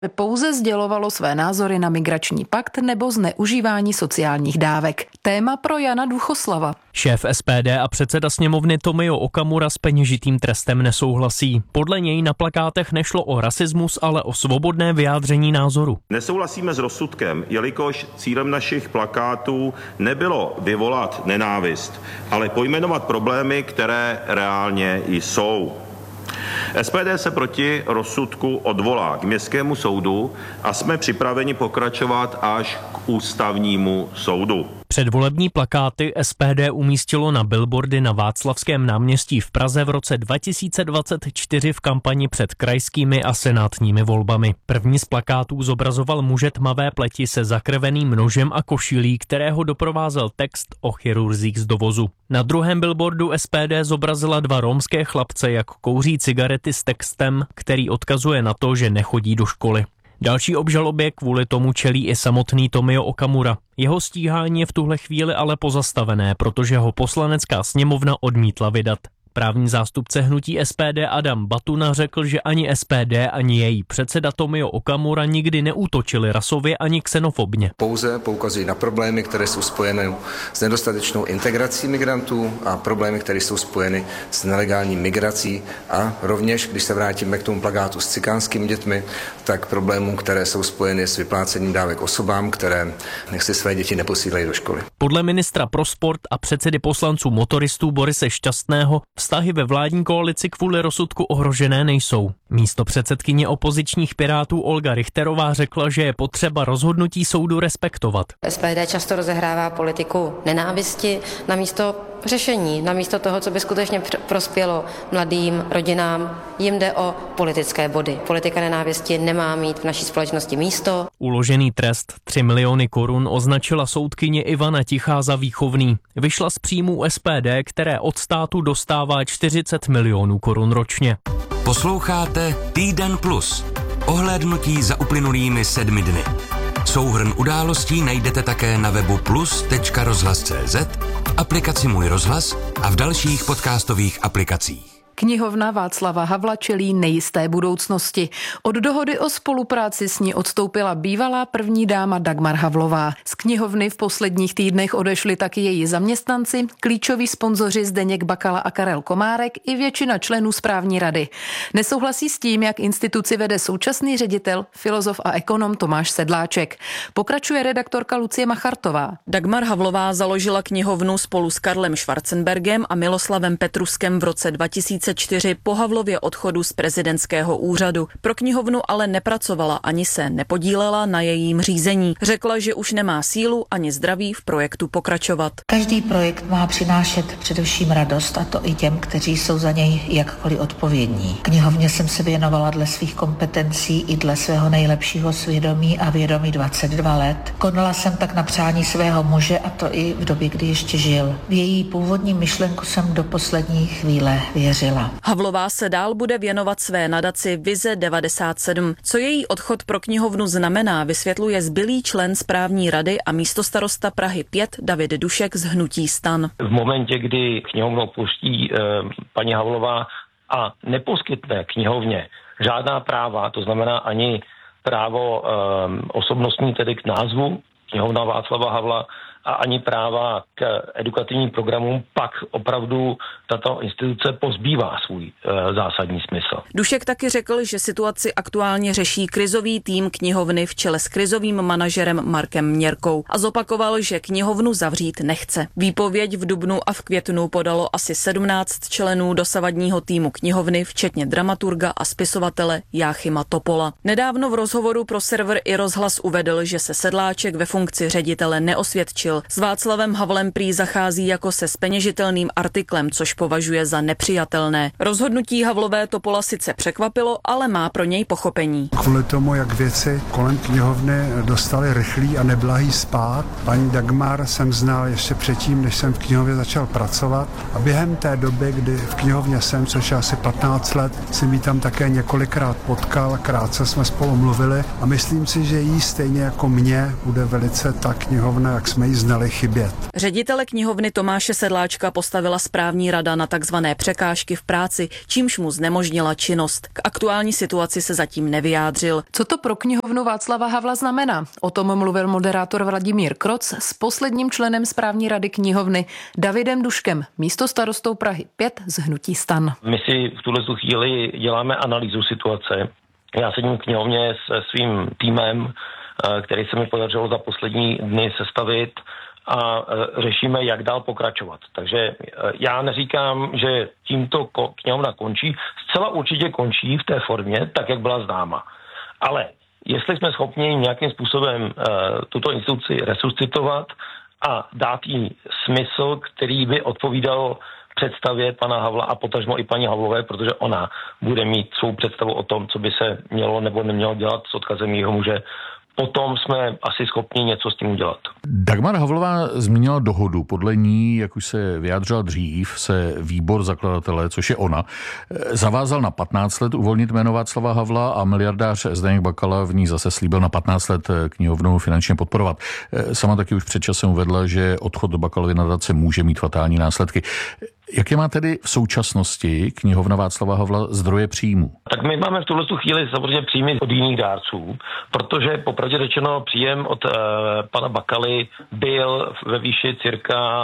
Pouze sdělovalo své názory na migrační pakt nebo zneužívání sociálních dávek. Téma pro Jana Duchoslava. Šéf SPD a předseda sněmovny Tomio Okamura s peněžitým trestem nesouhlasí. Podle něj na plakátech nešlo o rasismus, ale o svobodné vyjádření názoru. Nesouhlasíme s rozsudkem, jelikož cílem našich plakátů nebylo vyvolat nenávist, ale pojmenovat problémy, které reálně jsou. SPD se proti rozsudku odvolá k Městskému soudu a jsme připraveni pokračovat až k Ústavnímu soudu. Předvolební plakáty SPD umístilo na billboardy na Václavském náměstí v Praze v roce 2024 v kampani před krajskými a senátními volbami. První z plakátů zobrazoval muže tmavé pleti se zakrveným nožem a košilí, kterého doprovázel text o chirurzích z dovozu. Na druhém billboardu SPD zobrazila dva romské chlapce, jak kouří cigarety s textem, který odkazuje na to, že nechodí do školy. Další obžalobě kvůli tomu čelí i samotný Tomio Okamura. Jeho stíhání je v tuhle chvíli ale pozastavené, protože ho Poslanecká sněmovna odmítla vydat. Právní zástupce hnutí SPD Adam Batuna řekl, že ani SPD, ani její předseda Tomio Okamura nikdy neútočili rasově ani xenofobně. Pouze poukazují na problémy, které jsou spojeny s nedostatečnou integrací migrantů a problémy, které jsou spojeny s nelegální migrací a rovněž, když se vrátíme k tomu plakátu s cikánskými dětmi, tak problémům, které jsou spojeny s vyplácením dávek osobám, které si své děti neposílají do školy. Podle ministra pro sport a předsedy poslanců motoristů Borise Šťastného vztahy ve vládní koalici kvůli rozsudku ohrožené nejsou. Místopředsedkyně opozičních Pirátů Olga Richterová řekla, že je potřeba rozhodnutí soudu respektovat. SPD často rozehrává politiku nenávisti namísto řešení, namísto toho, co by skutečně prospělo mladým rodinám. Jim jde o politické body. Politika nenávisti nemá mít v naší společnosti místo. Uložený trest 3 miliony korun označila soudkyně Ivana Tichá za výchovný. Vyšla z příjmů SPD, které od státu dostává 40 milionů korun ročně. Posloucháte Týden plus. Ohlédnutí za uplynulými 7 dny. Souhrn událostí najdete také na webu plus.rozhlas.cz, v aplikaci Můj rozhlas a v dalších podcastových aplikacích. Knihovna Václava Havla čelí nejisté budoucnosti. Od dohody o spolupráci s ní odstoupila bývalá první dáma Dagmar Havlová. Z knihovny v posledních týdnech odešli taky její zaměstnanci, klíčoví sponzoři Zdeněk Bakala a Karel Komárek i většina členů správní rady. Nesouhlasí s tím, jak instituci vede současný ředitel, filozof a ekonom Tomáš Sedláček. Pokračuje redaktorka Lucie Machartová. Dagmar Havlová založila knihovnu spolu s Karlem Schwarzenbergem a Miloslavem Petruskem v roce 2004 po Havlově odchodu z prezidentského úřadu. Pro knihovnu ale nepracovala ani se nepodílela na jejím řízení. Řekla, že už nemá sílu ani zdraví v projektu pokračovat. Každý projekt má přinášet především radost, a to i těm, kteří jsou za něj jakkoliv odpovědní. Knihovně jsem se věnovala dle svých kompetencí i dle svého nejlepšího svědomí a vědomí 22 let. Konala jsem tak na přání svého muže, a to i v době, kdy ještě žil. V její původní myšlenku jsem do poslední chvíle věřila. Havlová se dál bude věnovat své nadaci Vize 97. Co její odchod pro knihovnu znamená, vysvětluje zbylý člen správní rady a místostarosta Prahy 5 David Dušek z hnutí STAN. V momentě, kdy knihovnu opustí paní Havlová a neposkytne knihovně žádná práva, to znamená ani právo osobnostní, tedy k názvu knihovna Václava Havla, a ani práva k edukativním programům, pak opravdu tato instituce pozbývá svůj zásadní smysl. Dušek taky řekl, že situaci aktuálně řeší krizový tým knihovny v čele s krizovým manažerem Markem Měrkou a zopakoval, že knihovnu zavřít nechce. Výpověď v dubnu a v květnu podalo asi 17 členů dosavadního týmu knihovny, včetně dramaturga a spisovatele Jáchyma Topola. Nedávno v rozhovoru pro server i rozhlas uvedl, že se Sedláček ve funkci ředitele neosvědčil. S Václavem Havlem prý zachází jako se zpeněžitelným artiklem, což považuje za nepřijatelné. Rozhodnutí Havlové Topola sice překvapilo, ale má pro něj pochopení. Kvůli tomu, jak věci kolem knihovny dostaly rychlý a neblahý spád, paní Dagmar jsem znal ještě předtím, než jsem v knihovně začal pracovat, a během té doby, kdy v knihovně jsem, což je asi 15 let, jsem ji tam také několikrát potkal, krátce jsme spolu mluvili a myslím si, že jí stejně jako mě bude velice ta knihovna, jak jsme ji znali chybět. Ředitele knihovny Tomáše Sedláčka postavila správní rada na takzvané překážky v práci, čímž mu znemožnila činnost. K aktuální situaci se zatím nevyjádřil. Co to pro knihovnu Václava Havla znamená? O tom mluvil moderátor Vladimír Kroc s posledním členem správní rady knihovny Davidem Duškem, místostarostou Prahy 5 z hnutí STAN. My si v tuhle chvíli děláme analýzu situace. Já sedím v knihovně se svým týmem, který se mi podařilo za poslední dny sestavit, a řešíme, jak dál pokračovat. Takže já neříkám, že tímto knihovna končí. Zcela určitě končí v té formě, tak, jak byla známa. Ale jestli jsme schopni nějakým způsobem tuto instituci resuscitovat a dát jí smysl, který by odpovídal představě pana Havla a potažmo i paní Havlové, protože ona bude mít svou představu o tom, co by se mělo nebo nemělo dělat s odkazem jeho muže, potom jsme asi schopni něco s tím udělat. Dagmar Havlová zmínila dohodu. Podle ní, jak už se vyjádřila dřív, se výbor zakladatele, což je ona, zavázal na 15 let uvolnit jméno Václava Havla a miliardář Zdeněk Bakala v ní zase slíbil na 15 let knihovnu finančně podporovat. Sama taky už před časem uvedla, že odchod do Bakalovy nadace může mít fatální následky. Jaké má tedy v současnosti knihovna Václava Havla zdroje příjmu? Tak my máme v tuhle chvíli samozřejmě příjmy od jiných dárců, protože popravdě řečeno příjem od pana Bakaly byl ve výši cirka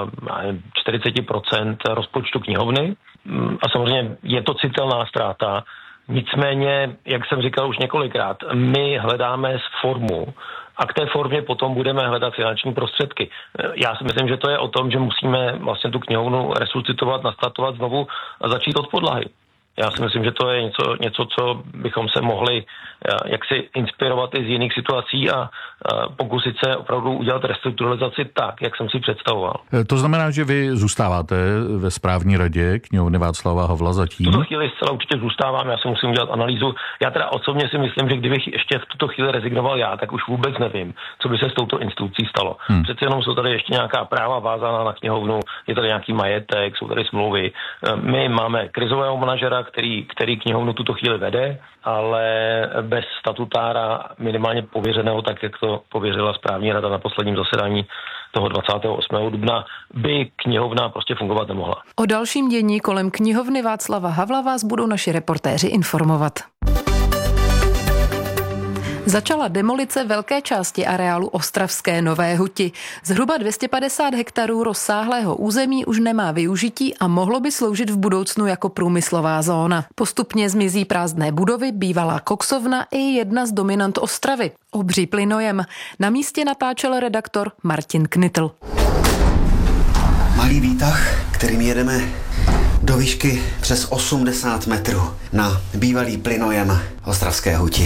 40% rozpočtu knihovny a samozřejmě je to citelná ztráta. Nicméně, jak jsem říkal už několikrát, my hledáme formu a k té formě potom budeme hledat finanční prostředky. Já si myslím, že to je o tom, že musíme vlastně tu knihovnu resuscitovat, nastartovat znovu a začít od podlahy. Já si myslím, že to je něco, co bychom se mohli jaksi inspirovat i z jiných situací a pokusit se opravdu udělat restrukturalizaci tak, jak jsem si představoval. To znamená, že vy zůstáváte ve správní radě knihovny Václava Havla zatím? V tuto chvíli zcela určitě zůstávám, já si musím udělat analýzu. Já teda osobně si myslím, že kdybych ještě v tuto chvíli rezignoval já, tak už vůbec nevím, co by se s touto institucí stalo. Přece jenom jsou tady ještě nějaká práva vázaná na knihovnu, je tady nějaký majetek, jsou tady smlouvy. My máme krizového manažera, který knihovnu tuto chvíli vede, ale bez statutára minimálně pověřeného, tak jak to pověřila správní rada na posledním zasedání toho 28. dubna, by knihovna prostě fungovat nemohla. O dalším dění kolem knihovny Václava Havla vás budou naši reportéři informovat. Začala demolice velké části areálu ostravské Nové Huti. Zhruba 250 hektarů rozsáhlého území už nemá využití a mohlo by sloužit v budoucnu jako průmyslová zóna. Postupně zmizí prázdné budovy, bývalá koksovna i jedna z dominant Ostravy, obří plynojem. Na místě natáčel redaktor Martin Knitl. Malý výtah, kterým jedeme do výšky přes 80 metrů na bývalý plynojem Ostravské Huti.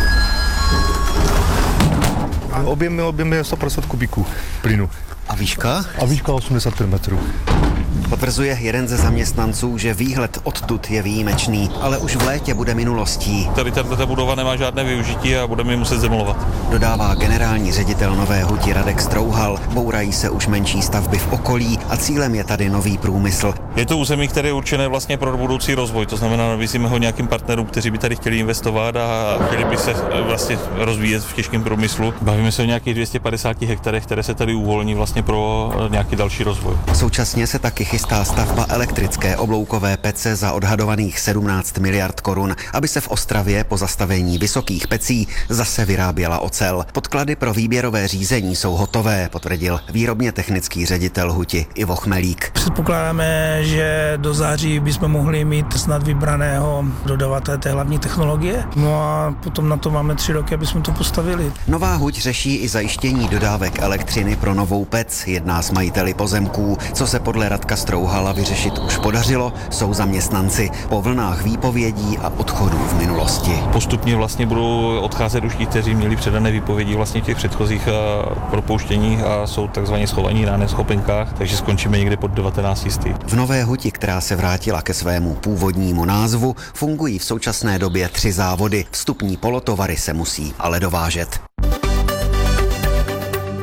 Objem je 150 kubíků plynu. A výška? A výška 85 metrů. Potvrzuje jeden ze zaměstnanců, že výhled odtud je výjimečný, ale už v létě bude minulostí. Tady tato budova nemá žádné využití a budeme ji muset demolovat. Dodává generální ředitel Nové Huti Radek Strouhal. Bourají se už menší stavby v okolí a cílem je tady nový průmysl. Je to území, které je určené vlastně pro budoucí rozvoj, to znamená, nabízíme ho nějakým partnerům, kteří by tady chtěli investovat a chtěli by se vlastně rozvíjet v těžkém průmyslu. Bavíme se o nějakých 250 hektarech, které se tady uvolní vlastně pro nějaký další rozvoj. Současně se taky chystá stavba elektrické obloukové pece za odhadovaných 17 miliard korun, aby se v Ostravě po zastavení vysokých pecí zase vyráběla ocel. Podklady pro výběrové řízení jsou hotové, potvrdil výrobně technický ředitel Huti Ivo Chmelík. Předpokládáme, že do září bychom mohli mít snad vybraného dodavatele té hlavní technologie. No a potom na to máme 3 roky, aby jsme to postavili. Nová Huť řeší i zajištění dodávek elektřiny pro novou pec, jedná s majiteli pozemků. Co se podle Radka Strouhala vyřešit už podařilo, jsou zaměstnanci po vlnách výpovědí a odchodů v minulosti. Postupně vlastně budou odcházet už ti, kteří měli předané výpovědi vlastně v těch předchozích propouštěních a jsou takzvaně schovaní na neschopenkách, takže skončíme někde pod 19 sty. V Nové Huti, která se vrátila ke svému původnímu názvu, fungují v současné době 3 závody. Vstupní polotovary se musí ale dovážet.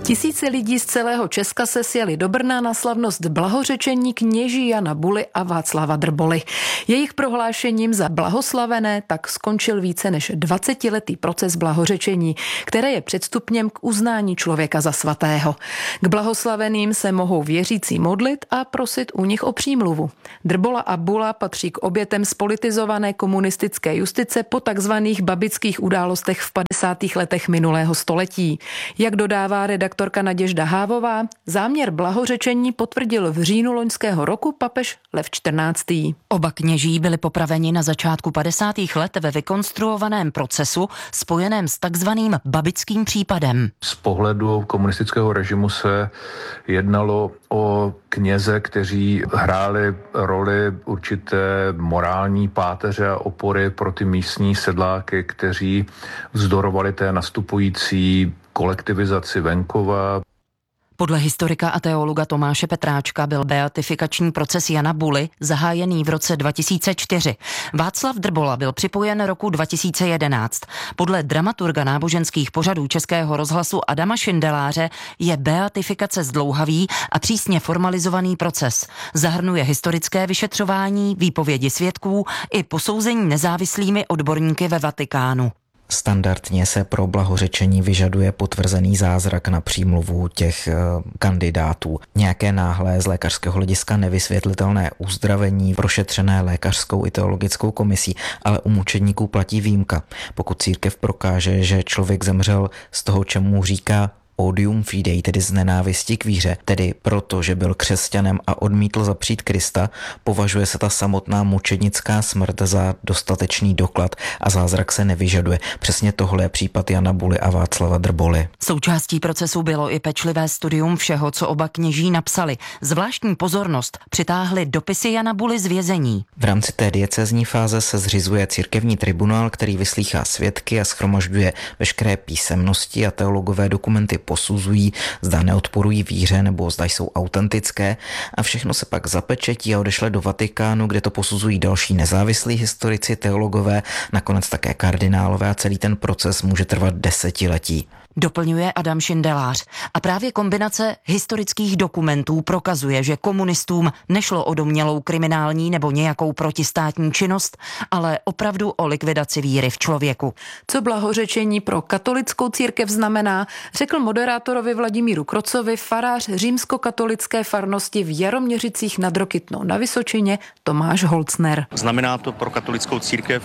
Tisíce lidí z celého Česka se sjeli do Brna na slavnost blahořečení kněží Jana Buly a Václava Drboly. Jejich prohlášením za blahoslavené tak skončil více než 20letý proces blahořečení, které je předstupněm k uznání člověka za svatého. K blahoslaveným se mohou věřící modlit a prosit u nich o přímluvu. Drbola a Bula patří k obětem spolitizované komunistické justice po takzvaných babických událostech v 50. letech minulého století. Jak dodává redaktorka Naděžda Hávová, záměr blahořečení potvrdil v říjnu loňského roku papež Lev XIV. Oba kněží byli popraveni na začátku 50. let ve vykonstruovaném procesu spojeném s takzvaným babickým případem. Z pohledu komunistického režimu se jednalo o kněze, kteří hráli roli určité morální páteře a opory pro ty místní sedláky, kteří vzdorovali té nastupující kolektivizaci venkova. Podle historika a teologa Tomáše Petráčka byl beatifikační proces Jana Buly zahájený v roce 2004. Václav Drbola byl připojen roku 2011. Podle dramaturga náboženských pořadů Českého rozhlasu Adama Šindeláře je beatifikace zdlouhavý a přísně formalizovaný proces. Zahrnuje historické vyšetřování, výpovědi svědků i posouzení nezávislými odborníky ve Vatikánu. Standardně se pro blahořečení vyžaduje potvrzený zázrak na přímluvu těch kandidátů. Nějaké náhlé z lékařského hlediska nevysvětlitelné uzdravení prošetřené lékařskou i teologickou komisí, ale u mučedníků platí výjimka. Pokud církev prokáže, že člověk zemřel z toho, čemu říká odium fidei, tedy z nenávisti k víře, tedy proto, že byl křesťanem a odmítl zapřít Krista, považuje se ta samotná mučednická smrt za dostatečný doklad a zázrak se nevyžaduje. Přesně tohle je případ Jana Buly a Václava Drboly. Součástí procesu bylo i pečlivé studium všeho, co oba kněží napsali. Zvláštní pozornost přitáhly dopisy Jana Buly z vězení. V rámci té diecézní fáze se zřizuje církevní tribunál, který vyslýchá svědky a shromažďuje veškeré písemnosti a teologové dokumenty posuzují, zda neodporují víře nebo zda jsou autentické a všechno se pak zapečetí a odešle do Vatikánu, kde to posuzují další nezávislí historici, teologové, nakonec také kardinálové a celý ten proces může trvat desetiletí. Doplňuje Adam Šindelář. A právě kombinace historických dokumentů prokazuje, že komunistům nešlo o domnělou kriminální nebo nějakou protistátní činnost, ale opravdu o likvidaci víry v člověku. Co blahořečení pro katolickou církev znamená, řekl moderátorovi Vladimíru Krocovi farář římskokatolické farnosti v Jaroměřicích nad Rokytnou na Vysočině Tomáš Holcner. Znamená to pro katolickou církev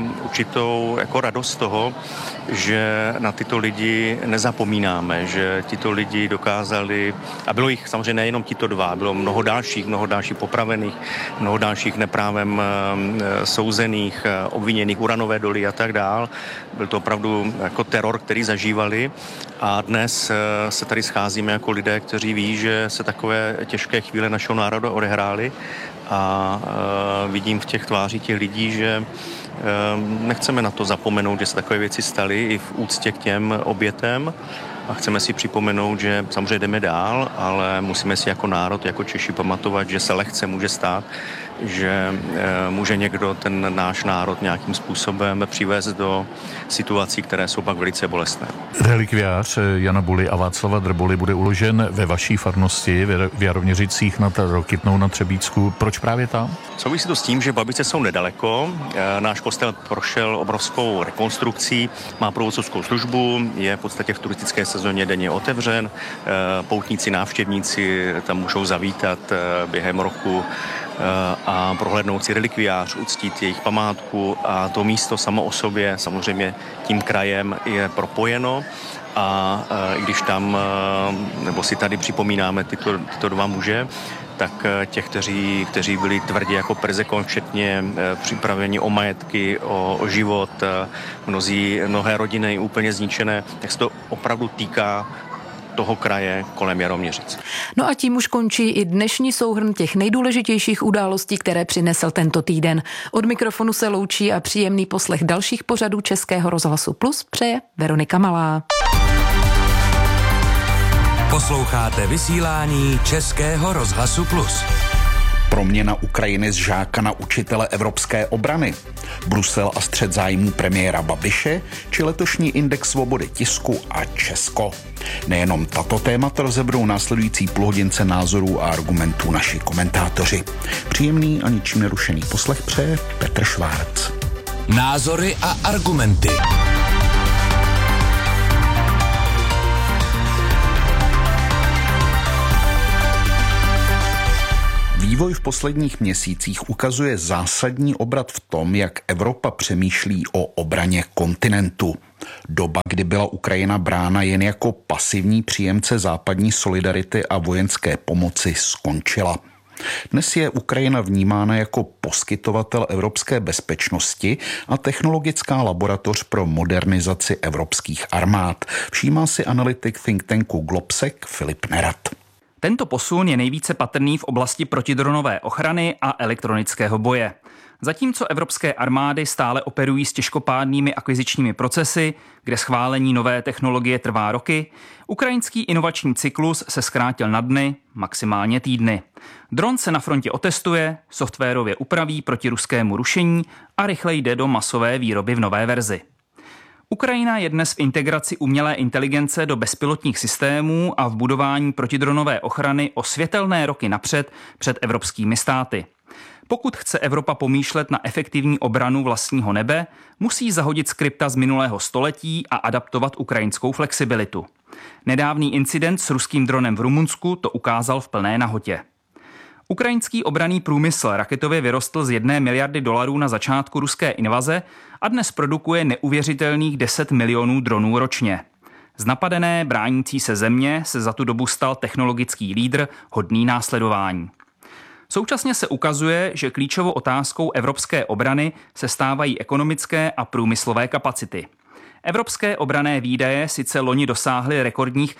určitou jako radost toho, že na tyto lidi nezapomínáme, že tito lidi dokázali, a bylo jich samozřejmě nejenom tito dva, bylo mnoho dalších popravených, mnoho dalších neprávem souzených, obviněných, uranové doly a tak dál. Byl to opravdu jako teror, který zažívali a dnes se tady scházíme jako lidé, kteří ví, že se takové těžké chvíle našeho národa odehrály a vidím v těch tvářích těch lidí, že nechceme na to zapomenout, že se takové věci staly i v úctě k těm obětem a chceme si připomenout, že samozřejmě jdeme dál, ale musíme si jako národ, jako Češi pamatovat, že se lehce může stát, že může někdo ten náš národ nějakým způsobem přivést do situací, které jsou pak velice bolestné. Relikviář Jana Buly a Václava Drboly bude uložen ve vaší farnosti v Jaroměřicích nad Rokytnou na Třebíčsku. Proč právě tam? Souvisí to s tím, že Babice jsou nedaleko. Náš kostel prošel obrovskou rekonstrukcí, má průvodcovskou službu, je v podstatě v turistické sezóně denně otevřen. Poutníci, návštěvníci tam můžou zavítat během roku a prohlédnout si relikviář, uctít jejich památku a to místo samo o sobě samozřejmě tím krajem je propojeno a i když tam, nebo si tady připomínáme tyto dva muže, tak těch, kteří byli tvrdě jako perzekventně připraveni o majetky, o život, mnohé rodiny úplně zničené, tak se to opravdu týká toho kraje kolem Jaroměřic. No a tím už končí i dnešní souhrn těch nejdůležitějších událostí, které přinesl tento týden. Od mikrofonu se loučí a příjemný poslech dalších pořadů Českého rozhlasu Plus přeje Veronika Malá. Posloucháte vysílání Českého rozhlasu Plus. Proměna Ukrajiny z žáka na učitele evropské obrany, Brusel a střet zájmů premiéra Babiše či letošní index svobody tisku a Česko. Nejenom tato témata rozeberou následující půlhodince názorů a argumentů naši komentátoři. Příjemný a ničím nerušený poslech přeje Petr Švárc. Názory a argumenty. Vývoj v posledních měsících ukazuje zásadní obrat v tom, jak Evropa přemýšlí o obraně kontinentu. Doba, kdy byla Ukrajina brána jen jako pasivní příjemce západní solidarity a vojenské pomoci, skončila. Dnes je Ukrajina vnímána jako poskytovatel evropské bezpečnosti a technologická laboratoř pro modernizaci evropských armád. Všímá si analytik think tanku Globsec Filip Nerat. Tento posun je nejvíce patrný v oblasti protidronové ochrany a elektronického boje. Zatímco evropské armády stále operují s těžkopádnými akvizičními procesy, kde schválení nové technologie trvá roky, ukrajinský inovační cyklus se zkrátil na dny, maximálně týdny. Dron se na frontě otestuje, softwarově upraví proti ruskému rušení a rychle jde do masové výroby v nové verzi. Ukrajina je dnes v integraci umělé inteligence do bezpilotních systémů a v budování protidronové ochrany o světelné roky napřed před evropskými státy. Pokud chce Evropa pomýšlet na efektivní obranu vlastního nebe, musí zahodit skripta z minulého století a adaptovat ukrajinskou flexibilitu. Nedávný incident s ruským dronem v Rumunsku to ukázal v plné nahotě. Ukrajinský obranný průmysl raketově vyrostl z $1 miliardy na začátku ruské invaze a dnes produkuje neuvěřitelných 10 milionů dronů ročně. Z napadené, bránící se země se za tu dobu stal technologický lídr hodný následování. Současně se ukazuje, že klíčovou otázkou evropské obrany se stávají ekonomické a průmyslové kapacity. Evropské obranné výdaje sice loni dosáhly rekordních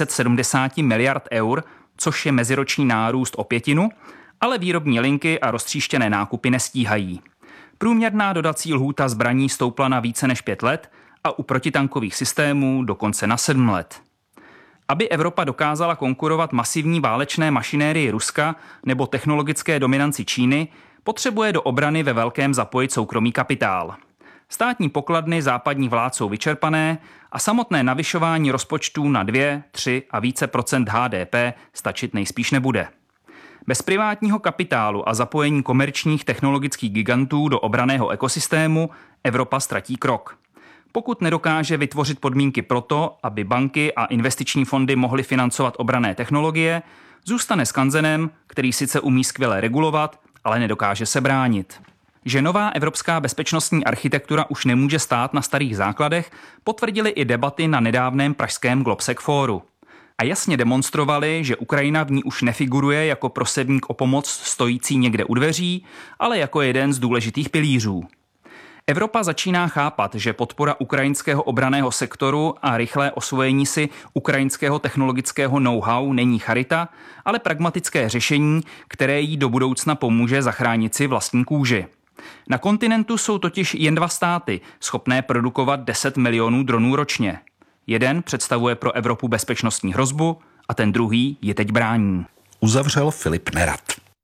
370 miliard eur, což je meziroční nárůst o 1/5, ale výrobní linky a roztříštěné nákupy nestíhají. Průměrná dodací lhůta zbraní stoupla na více než 5 let a u protitankových systémů dokonce na 7 let. Aby Evropa dokázala konkurovat masivní válečné mašinérii Ruska nebo technologické dominanci Číny, potřebuje do obrany ve velkém zapojit soukromý kapitál. Státní pokladny západních vlád jsou vyčerpané a samotné navyšování rozpočtů na 2, 3 a více procent HDP stačit nejspíš nebude. Bez privátního kapitálu a zapojení komerčních technologických gigantů do obranného ekosystému Evropa ztratí krok. Pokud nedokáže vytvořit podmínky pro to, aby banky a investiční fondy mohly financovat obranné technologie, zůstane skanzenem, který sice umí skvěle regulovat, ale nedokáže se bránit. Že nová evropská bezpečnostní architektura už nemůže stát na starých základech, potvrdily i debaty na nedávném pražském Globsec fóru. A jasně demonstrovali, že Ukrajina v ní už nefiguruje jako prosebník o pomoc stojící někde u dveří, ale jako jeden z důležitých pilířů. Evropa začíná chápat, že podpora ukrajinského obranného sektoru a rychlé osvojení si ukrajinského technologického know-how není charita, ale pragmatické řešení, které jí do budoucna pomůže zachránit si vlastní kůži. Na kontinentu jsou totiž jen 2 státy schopné produkovat 10 milionů dronů ročně. Jeden představuje pro Evropu bezpečnostní hrozbu a ten druhý je teď brání. Uzavřel Filip Nerat.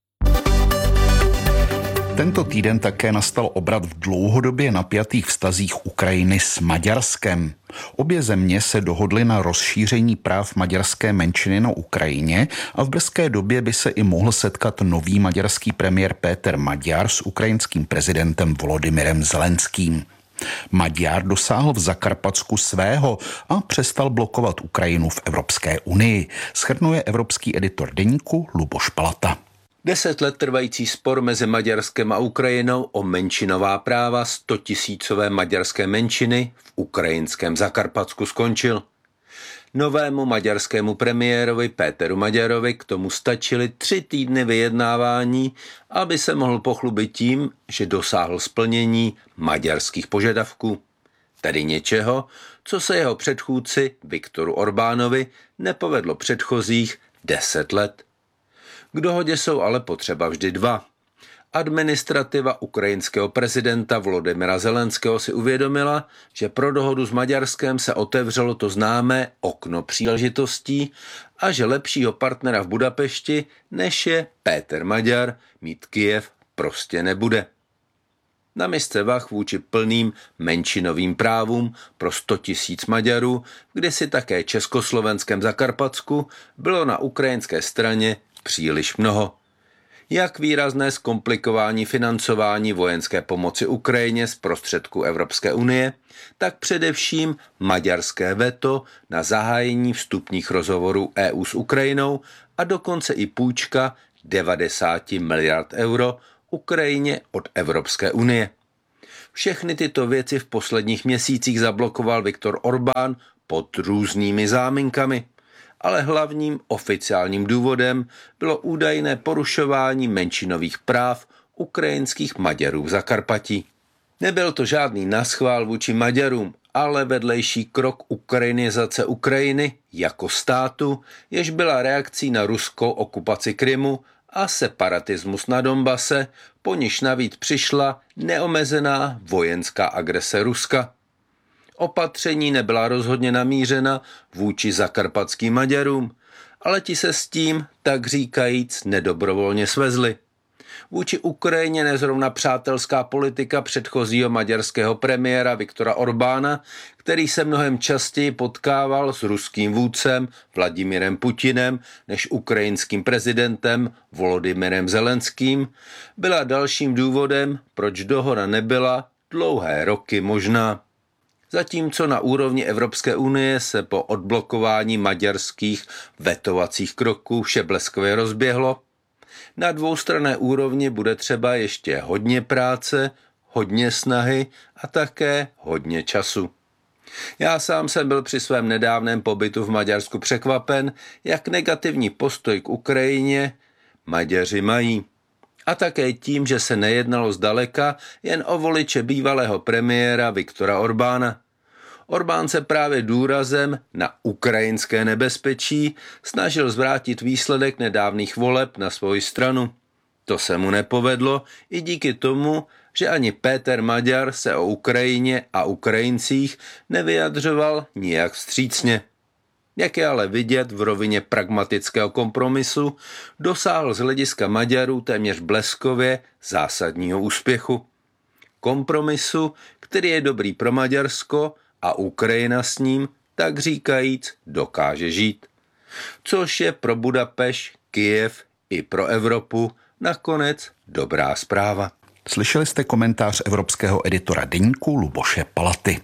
Tento týden také nastal obrat v dlouhodobě napjatých vztazích Ukrajiny s Maďarskem. Obě země se dohodly na rozšíření práv maďarské menšiny na Ukrajině a v brzké době by se i mohl setkat nový maďarský premiér Péter Magyar s ukrajinským prezidentem Volodymyrem Zelenským. Magyar dosáhl v Zakarpatsku svého a přestal blokovat Ukrajinu v Evropské unii, shrnuje evropský editor deníku Luboš Palata. 10 let trvající spor mezi Maďarskem a Ukrajinou o menšinová práva 100 000 maďarské menšiny v ukrajinském Zakarpatsku skončil. Novému maďarskému premiérovi Péteru Magyarovi k tomu stačily 3 týdny vyjednávání, aby se mohl pochlubit tím, že dosáhl splnění maďarských požadavků. Tedy něčeho, co se jeho předchůdci Viktoru Orbánovi nepovedlo předchozích 10 let. K dohodě jsou ale potřeba vždy 2. Administrativa ukrajinského prezidenta Volodymyra Zelenského si uvědomila, že pro dohodu s Maďarskem se otevřelo to známé okno příležitostí a že lepšího partnera v Budapešti, než je Péter Magyar, mít Kyjev prostě nebude. na misce vah vůči plným menšinovým právům pro 100 000 Maďarů, kdysi také československém Zakarpatsku, bylo na ukrajinské straně příliš mnoho. Jak výrazné zkomplikování financování vojenské pomoci Ukrajině z prostředků Evropské unie, tak především maďarské veto na zahájení vstupních rozhovorů EU s Ukrajinou a dokonce i půjčka 90 miliard euro Ukrajině od Evropské unie. Všechny tyto věci v posledních měsících zablokoval Viktor Orbán pod různými záminkami, ale hlavním oficiálním důvodem bylo údajné porušování menšinových práv ukrajinských Maďarů v Zakarpatí. Nebyl to žádný naschvál vůči Maďarům, ale vedlejší krok ukrajinizace Ukrajiny jako státu, jež byla reakcí na ruskou okupaci Krymu a separatismus na Donbase, po niž navíc přišla neomezená vojenská agrese Ruska. Opatření nebyla rozhodně namířena vůči zakarpatským Maďarům, ale ti se s tím, tak říkajíc, nedobrovolně svezli. Vůči Ukrajině nezrovna přátelská politika předchozího maďarského premiéra Viktora Orbána, který se mnohem častěji potkával s ruským vůdcem Vladimirem Putinem než ukrajinským prezidentem Volodymyrem Zelenským, byla dalším důvodem, proč dohoda nebyla dlouhé roky možná. Zatímco na úrovni Evropské unie se po odblokování maďarských vetovacích kroků vše bleskově rozběhlo, na dvoustranné úrovni bude třeba ještě hodně práce, hodně snahy a také hodně času. Já sám jsem byl při svém nedávném pobytu v Maďarsku překvapen, jak negativní postoj k Ukrajině Maďaři mají. A také tím, že se nejednalo zdaleka jen o voliče bývalého premiéra Viktora Orbána. Orbán se právě důrazem na ukrajinské nebezpečí snažil zvrátit výsledek nedávných voleb na svoji stranu. To se mu nepovedlo i díky tomu, že ani Péter Maďar se o Ukrajině a Ukrajincích nevyjadřoval nijak vstřícně. Jak je ale vidět v rovině pragmatického kompromisu, dosáhl z hlediska Maďarů téměř bleskově zásadního úspěchu. Kompromisu, který je dobrý pro Maďarsko a Ukrajina s ním, tak říkajíc, dokáže žít. Což je pro Budapešť, Kyjev i pro Evropu nakonec dobrá zpráva. Slyšeli jste komentář evropského editora deníku Luboše Palaty.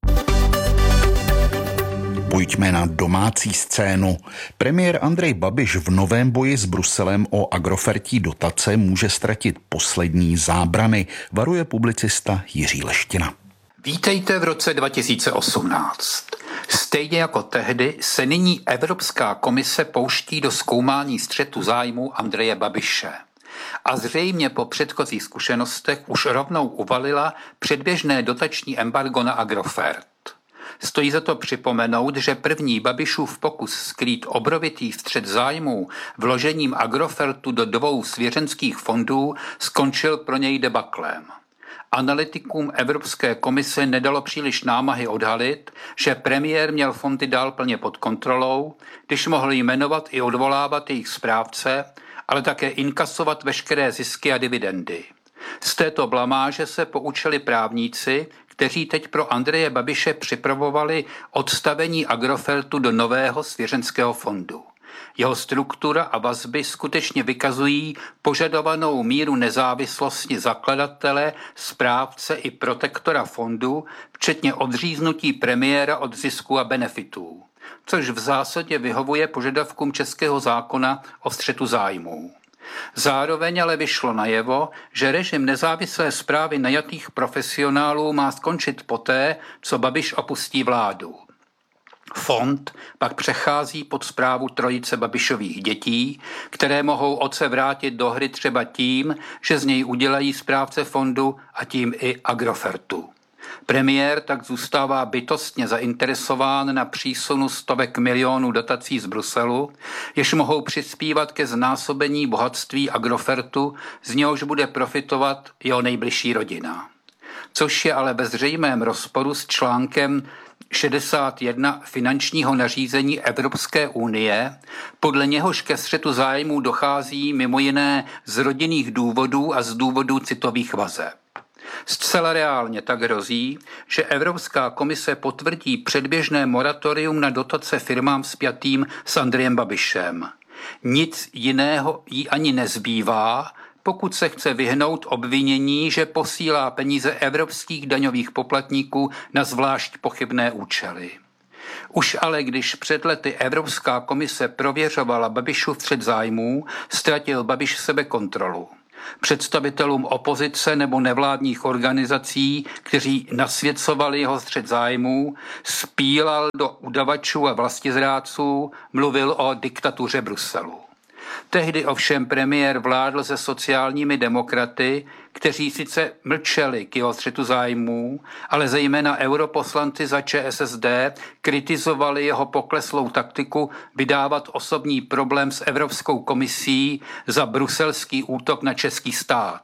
Pojďme na domácí scénu. Premiér Andrej Babiš v novém boji s Bruselem o agrofertí dotace může ztratit poslední zábrany, varuje publicista Jiří Leština. Vítejte v roce 2018. Stejně jako tehdy se nyní Evropská komise pouští do zkoumání střetu zájmů Andreje Babiše. A zřejmě po předchozích zkušenostech už rovnou uvalila předběžné dotační embargo na Agrofert. Stojí za to připomenout, že první Babišův pokus skrýt obrovitý střet zájmů vložením Agrofertu do 2 svěřenských fondů skončil pro něj debaklem. Analytikům Evropské komise nedalo příliš námahy odhalit, že premiér měl fondy dál plně pod kontrolou, když mohl jmenovat i odvolávat jejich správce, ale také inkasovat veškeré zisky a dividendy. Z této blamáže se poučili právníci, kteří teď pro Andreje Babiše připravovali odstavení Agrofertu do nového svěřenského fondu. Jeho struktura a vazby skutečně vykazují požadovanou míru nezávislosti zakladatele, správce i protektora fondu, včetně odříznutí premiéra od zisku a benefitů, což v zásadě vyhovuje požadavkům českého zákona o střetu zájmů. Zároveň ale vyšlo najevo, že režim nezávislé správy najatých profesionálů má skončit poté, co Babiš opustí vládu. Fond pak přechází pod správu trojice Babišových dětí, které mohou otce vrátit do hry třeba tím, že z něj udělají správce fondu a tím i Agrofertu. Premiér tak zůstává bytostně zainteresován na přísunu stovek milionů dotací z Bruselu, jež mohou přispívat ke znásobení bohatství Agrofertu, z něhož bude profitovat jeho nejbližší rodina. Což je ale ve zřejmém rozporu s článkem 61 finančního nařízení Evropské unie, podle něhož ke střetu zájmů dochází mimo jiné z rodinných důvodů a z důvodů citových vazeb. Zcela reálně tak hrozí, že Evropská komise potvrdí předběžné moratorium na dotace firmám spjatým s Andrejem Babišem. Nic jiného jí ani nezbývá, pokud se chce vyhnout obvinění, že posílá peníze evropských daňových poplatníků na zvlášť pochybné účely. Už ale když před lety Evropská komise prověřovala Babišův střet zájmů, ztratil Babiš sebekontrolu. Představitelům opozice nebo nevládních organizací, kteří nasvěcovali jeho střet zájmů, spílal do udavačů a vlastizrádců, mluvil o diktatuře Bruselu. Tehdy ovšem premiér vládl se sociálními demokraty, kteří sice mlčeli k jeho střetu zájmů, ale zejména europoslanci za ČSSD kritizovali jeho pokleslou taktiku vydávat osobní problém s Evropskou komisí za bruselský útok na český stát.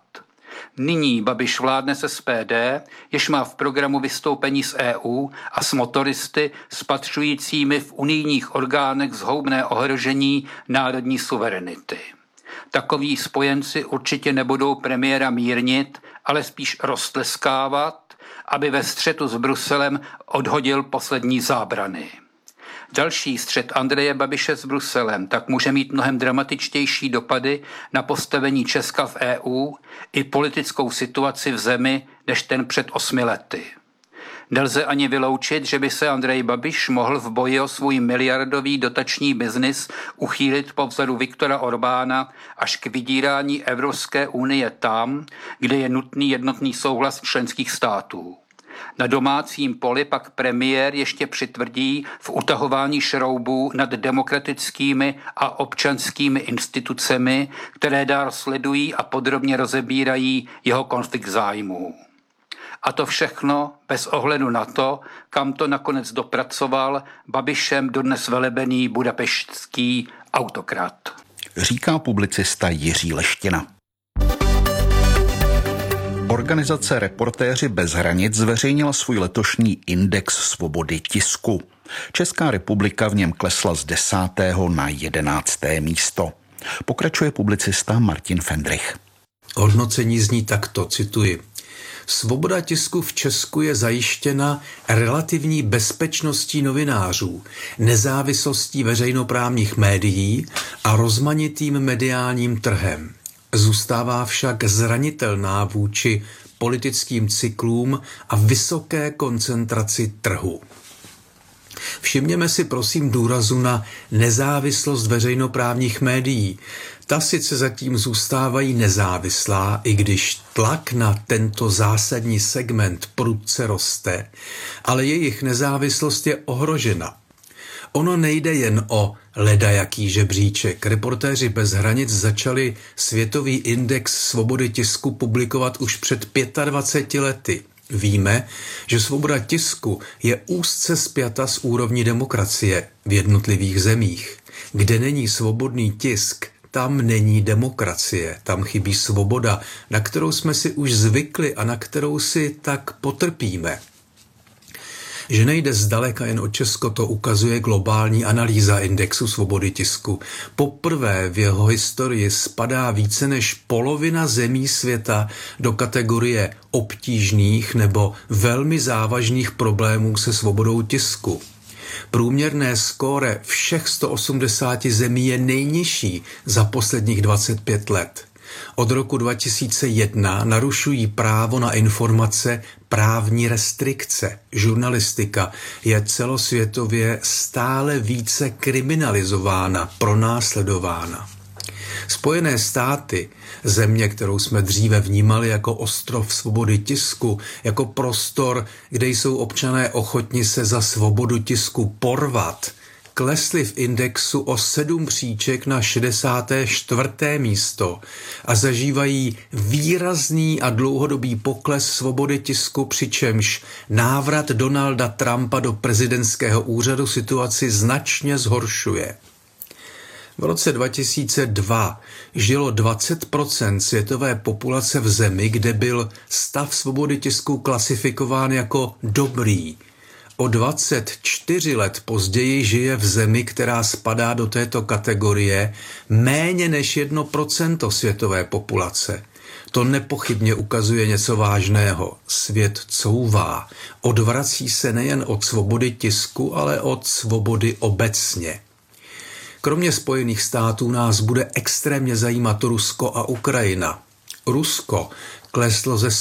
Nyní Babiš vládne s SPD, jež má v programu vystoupení z EU a s motoristy spatřujícími v unijních orgánech zhoubné ohrožení národní suverenity. Takoví spojenci určitě nebudou premiéra mírnit, ale spíš roztleskávat, aby ve střetu s Bruselem odhodil poslední zábrany. Další střet Andreje Babiše s Bruselem tak může mít mnohem dramatičtější dopady na postavení Česka v EU i politickou situaci v zemi než ten před 8 lety. Nelze ani vyloučit, že by se Andrej Babiš mohl v boji o svůj miliardový dotační biznis uchýlit po vzoru Viktora Orbána až k vydírání Evropské unie tam, kde je nutný jednotný souhlas členských států. Na domácím poli pak premiér ještě přitvrdí v utahování šroubů nad demokratickými a občanskými institucemi, které dál sledují a podrobně rozebírají jeho konflikt zájmů. A to všechno bez ohledu na to, kam to nakonec dopracoval Babišem dodnes velebený budapeštský autokrat. Říká publicista Jiří Leština. Organizace Reportéři bez hranic zveřejnila svůj letošní index svobody tisku. Česká republika v něm klesla z 10. na 11. místo. Pokračuje publicista Martin Fendrich. Hodnocení zní takto, cituji. Svoboda tisku v Česku je zajištěna relativní bezpečností novinářů, nezávislostí veřejnoprávních médií a rozmanitým mediálním trhem. Zůstává však zranitelná vůči politickým cyklům a vysoké koncentraci trhu. Všimněme si prosím důrazu na nezávislost veřejnoprávních médií. Ta sice zatím zůstávají nezávislá, i když tlak na tento zásadní segment prudce roste, ale jejich nezávislost je ohrožena. Ono nejde jen o ledajaký žebříček. Reportéři bez hranic začali světový index svobody tisku publikovat už před 25 lety. Víme, že svoboda tisku je úzce spjata s úrovní demokracie v jednotlivých zemích. Kde není svobodný tisk, tam není demokracie, tam chybí svoboda, na kterou jsme si už zvykli a na kterou si tak potrpíme. Že nejde zdaleka jen o Česko, to ukazuje globální analýza indexu svobody tisku. Poprvé v jeho historii spadá více než polovina zemí světa do kategorie obtížných nebo velmi závažných problémů se svobodou tisku. Průměrné skóre všech 180 zemí je nejnižší za posledních 25 let. Od roku 2001 narušují právo na informace právní restrikce. Žurnalistika je celosvětově stále více kriminalizována, pronásledována. Spojené státy, země, kterou jsme dříve vnímali jako ostrov svobody tisku, jako prostor, kde jsou občané ochotni se za svobodu tisku porvat, klesly v indexu o 7 příček na 64. místo a zažívají výrazný a dlouhodobý pokles svobody tisku, přičemž návrat Donalda Trumpa do prezidentského úřadu situaci značně zhoršuje. V roce 2002 žilo 20% světové populace v zemi, kde byl stav svobody tisku klasifikován jako dobrý. O 24 let později žije v zemi, která spadá do této kategorie, méně než 1% světové populace. To nepochybně ukazuje něco vážného. Svět couvá. Odvrací se nejen od svobody tisku, ale od svobody obecně. Kromě Spojených států nás bude extrémně zajímat Rusko a Ukrajina. Rusko kleslo ze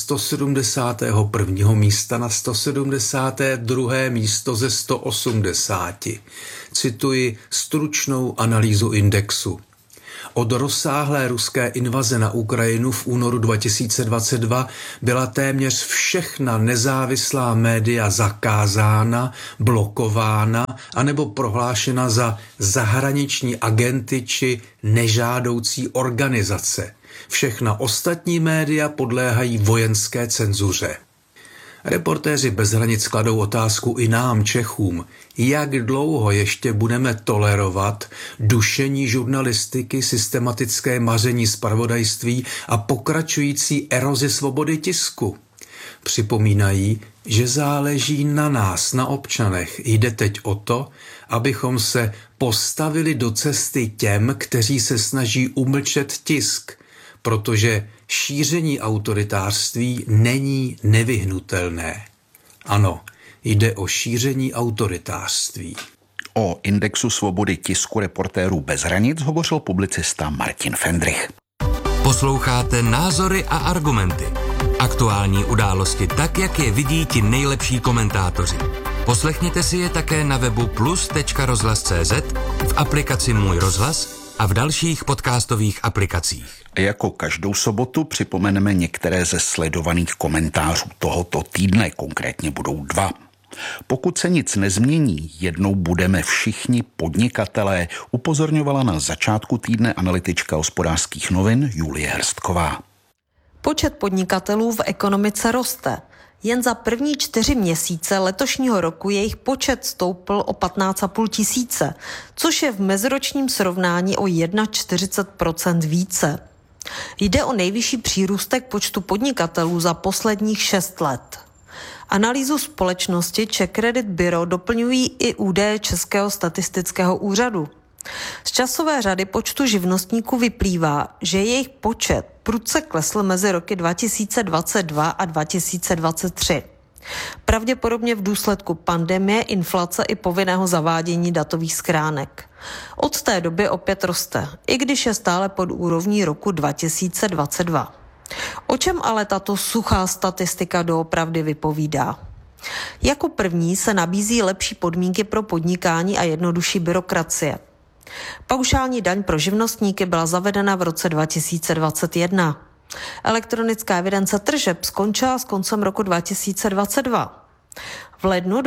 171. místa na 172. místo ze 180. Cituji stručnou analýzu indexu. Od rozsáhlé ruské invaze na Ukrajinu v únoru 2022 byla téměř všechna nezávislá média zakázána, blokována anebo prohlášena za zahraniční agenty či nežádoucí organizace. Všechna ostatní média podléhají vojenské cenzuře. Reportéři bez hranic kladou otázku i nám, Čechům, jak dlouho ještě budeme tolerovat dušení žurnalistiky, systematické maření zpravodajství a pokračující erozi svobody tisku. Připomínají, že záleží na nás, na občanech. Jde teď o to, abychom se postavili do cesty těm, kteří se snaží umlčet tisk, protože šíření autoritářství není nevyhnutelné. Ano, jde o šíření autoritářství. O indexu svobody tisku Reportérů bez hranic hovořil publicista Martin Fendrich. Posloucháte Názory a argumenty. Aktuální události tak, jak je vidí ti nejlepší komentátoři. Poslechněte si je také na webu plus.rozhlas.cz, v aplikaci Můj rozhlas a v dalších podcastových aplikacích. Jako každou sobotu připomeneme některé ze sledovaných komentářů tohoto týdne, konkrétně budou 2. Pokud se nic nezmění, jednou budeme všichni podnikatelé, upozorňovala na začátku týdne analytička Hospodářských novin Julie Hrstková. Počet podnikatelů v ekonomice roste. Jen za první 4 měsíce letošního roku jejich počet stoupl o 15,5 tisíce, což je v meziročním srovnání o 41% více. Jde o nejvyšší přírůstek počtu podnikatelů za posledních 6 let. Analýzu společnosti Czech Credit Bureau doplňují i údaje Českého statistického úřadu. Z časové řady počtu živnostníků vyplývá, že jejich počet prudce klesl mezi roky 2022 a 2023. Pravděpodobně v důsledku pandemie, inflace i povinného zavádění datových schránek. Od té doby opět roste, i když je stále pod úrovní roku 2022. O čem ale tato suchá statistika doopravdy vypovídá? Jako první se nabízí lepší podmínky pro podnikání a jednodušší byrokracie. Paušální daň pro živnostníky byla zavedena v roce 2021. Elektronická evidence tržeb skončila s koncem roku 2022. V lednu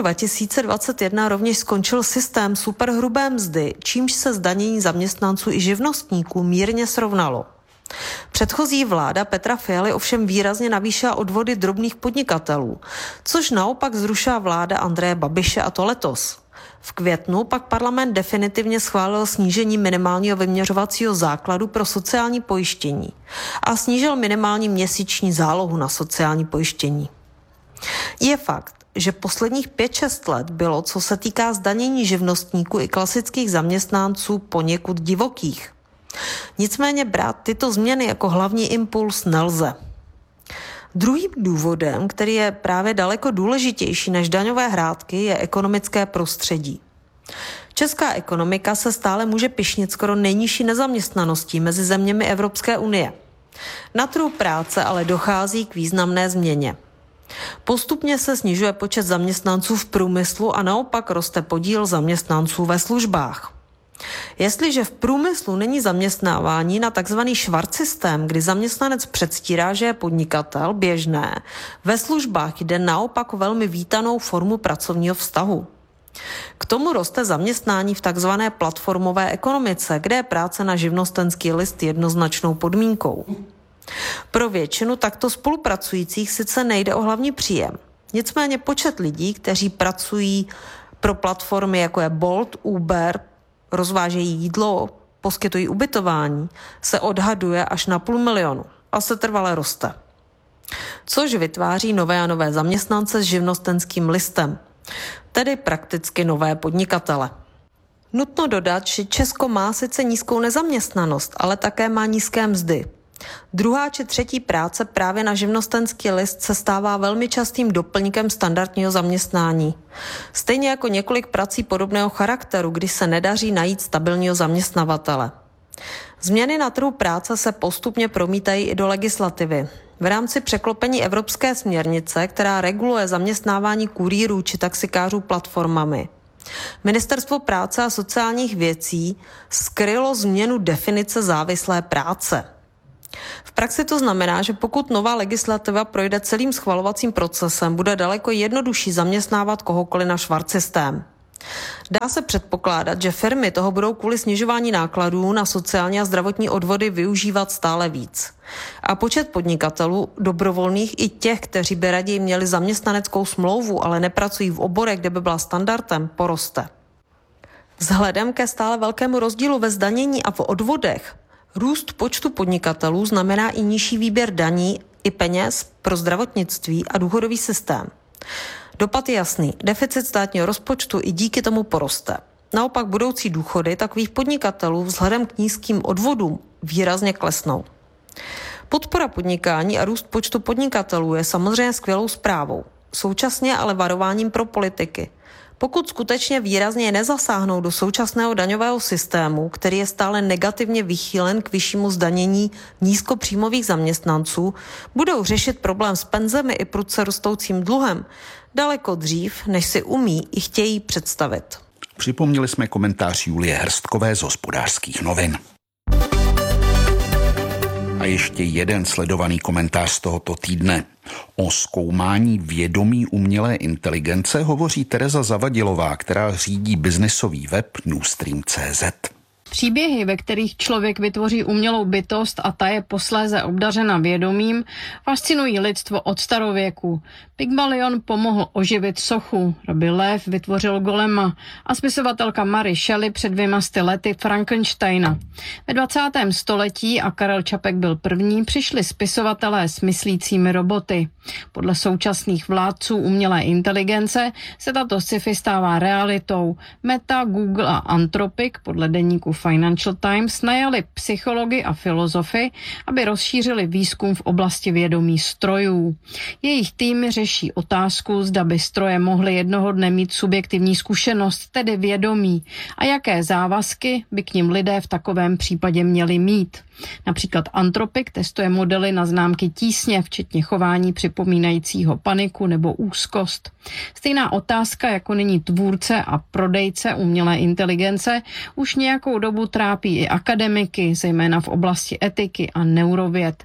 2021 rovněž skončil systém superhrubé mzdy, čímž se zdanění zaměstnanců i živnostníků mírně srovnalo. Předchozí vláda Petra Fialy ovšem výrazně navýšila odvody drobných podnikatelů, což naopak zrušila vláda Andreje Babiše, a to letos. V květnu pak parlament definitivně schválil snížení minimálního vyměřovacího základu pro sociální pojištění a snížil minimální měsíční zálohu na sociální pojištění. Je fakt, že posledních 5-6 let bylo, co se týká zdanění živnostníků i klasických zaměstnanců, poněkud divokých. Nicméně brát tyto změny jako hlavní impuls nelze. Druhým důvodem, který je právě daleko důležitější než daňové hrátky, je ekonomické prostředí. Česká ekonomika se stále může pyšnit skoro nejnižší nezaměstnaností mezi zeměmi Evropské unie. Na trhu práce ale dochází k významné změně. Postupně se snižuje počet zaměstnanců v průmyslu a naopak roste podíl zaměstnanců ve službách. Jestliže v průmyslu není zaměstnávání na tzv. švart systém, kdy zaměstnanec předstírá, že je podnikatel, běžné, ve službách jde naopak o velmi vítanou formu pracovního vztahu. K tomu roste zaměstnání v tzv. Platformové ekonomice, kde je práce na živnostenský list jednoznačnou podmínkou. Pro většinu takto spolupracujících sice nejde o hlavní příjem. Nicméně počet lidí, kteří pracují pro platformy jako je Bolt, Uber, rozvážejí jídlo, poskytují ubytování, se odhaduje až na 500 000 a se trvale roste. Což vytváří nové a nové zaměstnance s živnostenským listem, tedy prakticky nové podnikatele. Nutno dodat, že Česko má sice nízkou nezaměstnanost, ale také má nízké mzdy. Druhá či třetí práce právě na živnostenský list se stává velmi častým doplňkem standardního zaměstnání. Stejně jako několik prací podobného charakteru, kdy se nedaří najít stabilního zaměstnavatele. Změny na trhu práce se postupně promítají i do legislativy. V rámci překlopení evropské směrnice, která reguluje zaměstnávání kurýrů či taxikářů platformami. Ministerstvo práce a sociálních věcí skrylo změnu definice závislé práce. V praxi to znamená, že pokud nová legislativa projde celým schvalovacím procesem, bude daleko jednodušší zaměstnávat kohokoliv na švarcsystém. Dá se předpokládat, že firmy toho budou kvůli snižování nákladů na sociální a zdravotní odvody využívat stále víc. A počet podnikatelů, dobrovolných i těch, kteří by raději měli zaměstnaneckou smlouvu, ale nepracují v oborech, kde by byla standardem, poroste. Vzhledem ke stále velkému rozdílu ve zdanění a v odvodech, růst počtu podnikatelů znamená i nižší výběr daní i peněz pro zdravotnictví a důchodový systém. Dopad je jasný. Deficit státního rozpočtu i díky tomu poroste. Naopak budoucí důchody takových podnikatelů vzhledem k nízkým odvodům výrazně klesnou. Podpora podnikání a růst počtu podnikatelů je samozřejmě skvělou zprávou. Současně ale varováním pro politiky. Pokud skutečně výrazně nezasáhnou do současného daňového systému, který je stále negativně vychýlen k vyššímu zdanění nízkopříjmových zaměstnanců, budou řešit problém s penzemi i prudce rostoucím dluhem daleko dřív, než si umí i chtějí představit. Připomněli jsme komentář Julie Hrstkové z Hospodářských novin. A ještě jeden sledovaný komentář z tohoto týdne. O zkoumání vědomí umělé inteligence hovoří Tereza Zavadilová, která řídí biznesový web Newstream.cz. Příběhy, ve kterých člověk vytvoří umělou bytost a ta je posléze obdařena vědomím, fascinují lidstvo od starověku. Pygmalion pomohl oživit sochu, Rabbi Lev vytvořil golema a spisovatelka Mary Shelley před 200 lety Frankensteina. Ve 20. století, a Karel Čapek byl první, přišli spisovatelé s myslícími roboty. Podle současných vládců umělé inteligence se tato sci-fi stává realitou. Meta, Google a Anthropic podle deníku Financial Times najali psychology a filozofy, aby rozšířili výzkum v oblasti vědomí strojů. Jejich týmy řeší otázku, zda by stroje mohly jednoho dne mít subjektivní zkušenost, tedy vědomí, a jaké závazky by k nim lidé v takovém případě měli mít. Například Anthropic testuje modely na známky tísně, včetně chování připomínajícího paniku nebo úzkost. Stejná otázka, jako nyní tvůrce a prodejce umělé inteligence, už nějakou dobu trápí i akademiky, zejména v oblasti etiky a neurověd.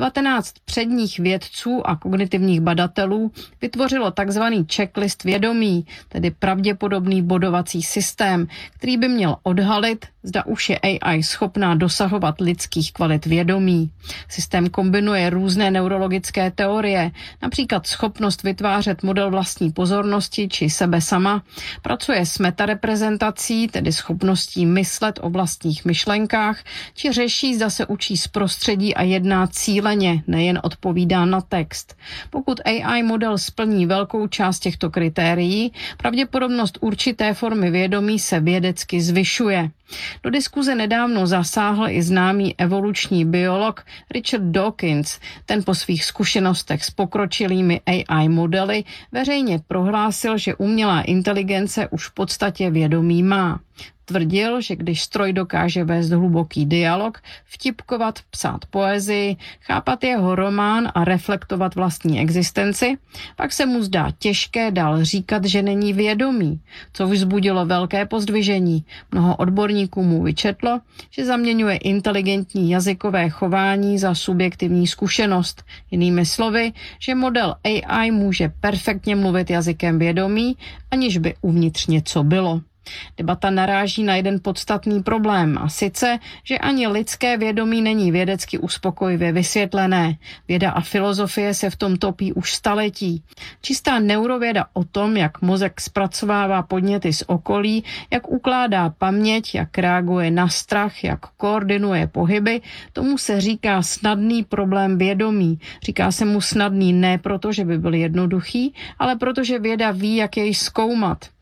19 předních vědců a kognitivních badatelů vytvořilo takzvaný checklist vědomí, tedy pravděpodobný bodovací systém, který by měl odhalit, zda už je AI schopná dosahovat lidských kvalit vědomí. Systém kombinuje různé neurologické teorie, například schopnost vytvářet model vlastní pozornosti či sebe sama, pracuje s metareprezentací, tedy schopností myslet o vlastních myšlenkách, či řeší, zda se učí z prostředí a jedná cíleně, nejen odpovídá na text. Pokud AI model splní velkou část těchto kritérií, pravděpodobnost určité formy vědomí se vědecky zvyšuje. Do diskuze nedávno zasáhl i známý evoluční biolog Richard Dawkins. Ten po svých zkušenostech s pokročilými AI modely veřejně prohlásil, že umělá inteligence už v podstatě vědomí má. Tvrdil, že když stroj dokáže vést hluboký dialog, vtipkovat, psát poezii, chápat jeho román a reflektovat vlastní existenci, pak se mu zdá těžké dál říkat, že není vědomý, co vzbudilo velké pozdvižení. Mnoho odborníků mu vyčetlo, že zaměňuje inteligentní jazykové chování za subjektivní zkušenost. Jinými slovy, že model AI může perfektně mluvit jazykem vědomí, aniž by uvnitř něco bylo. Debata naráží na jeden podstatný problém, a sice, že ani lidské vědomí není vědecky uspokojivě vysvětlené. Věda a filozofie se v tom topí už staletí. Čistá neurověda o tom, jak mozek zpracovává podněty z okolí, jak ukládá paměť, jak reaguje na strach, jak koordinuje pohyby, tomu se říká snadný problém vědomí. Říká se mu snadný ne proto, že by byl jednoduchý, ale protože věda ví, jak jej zkoumat.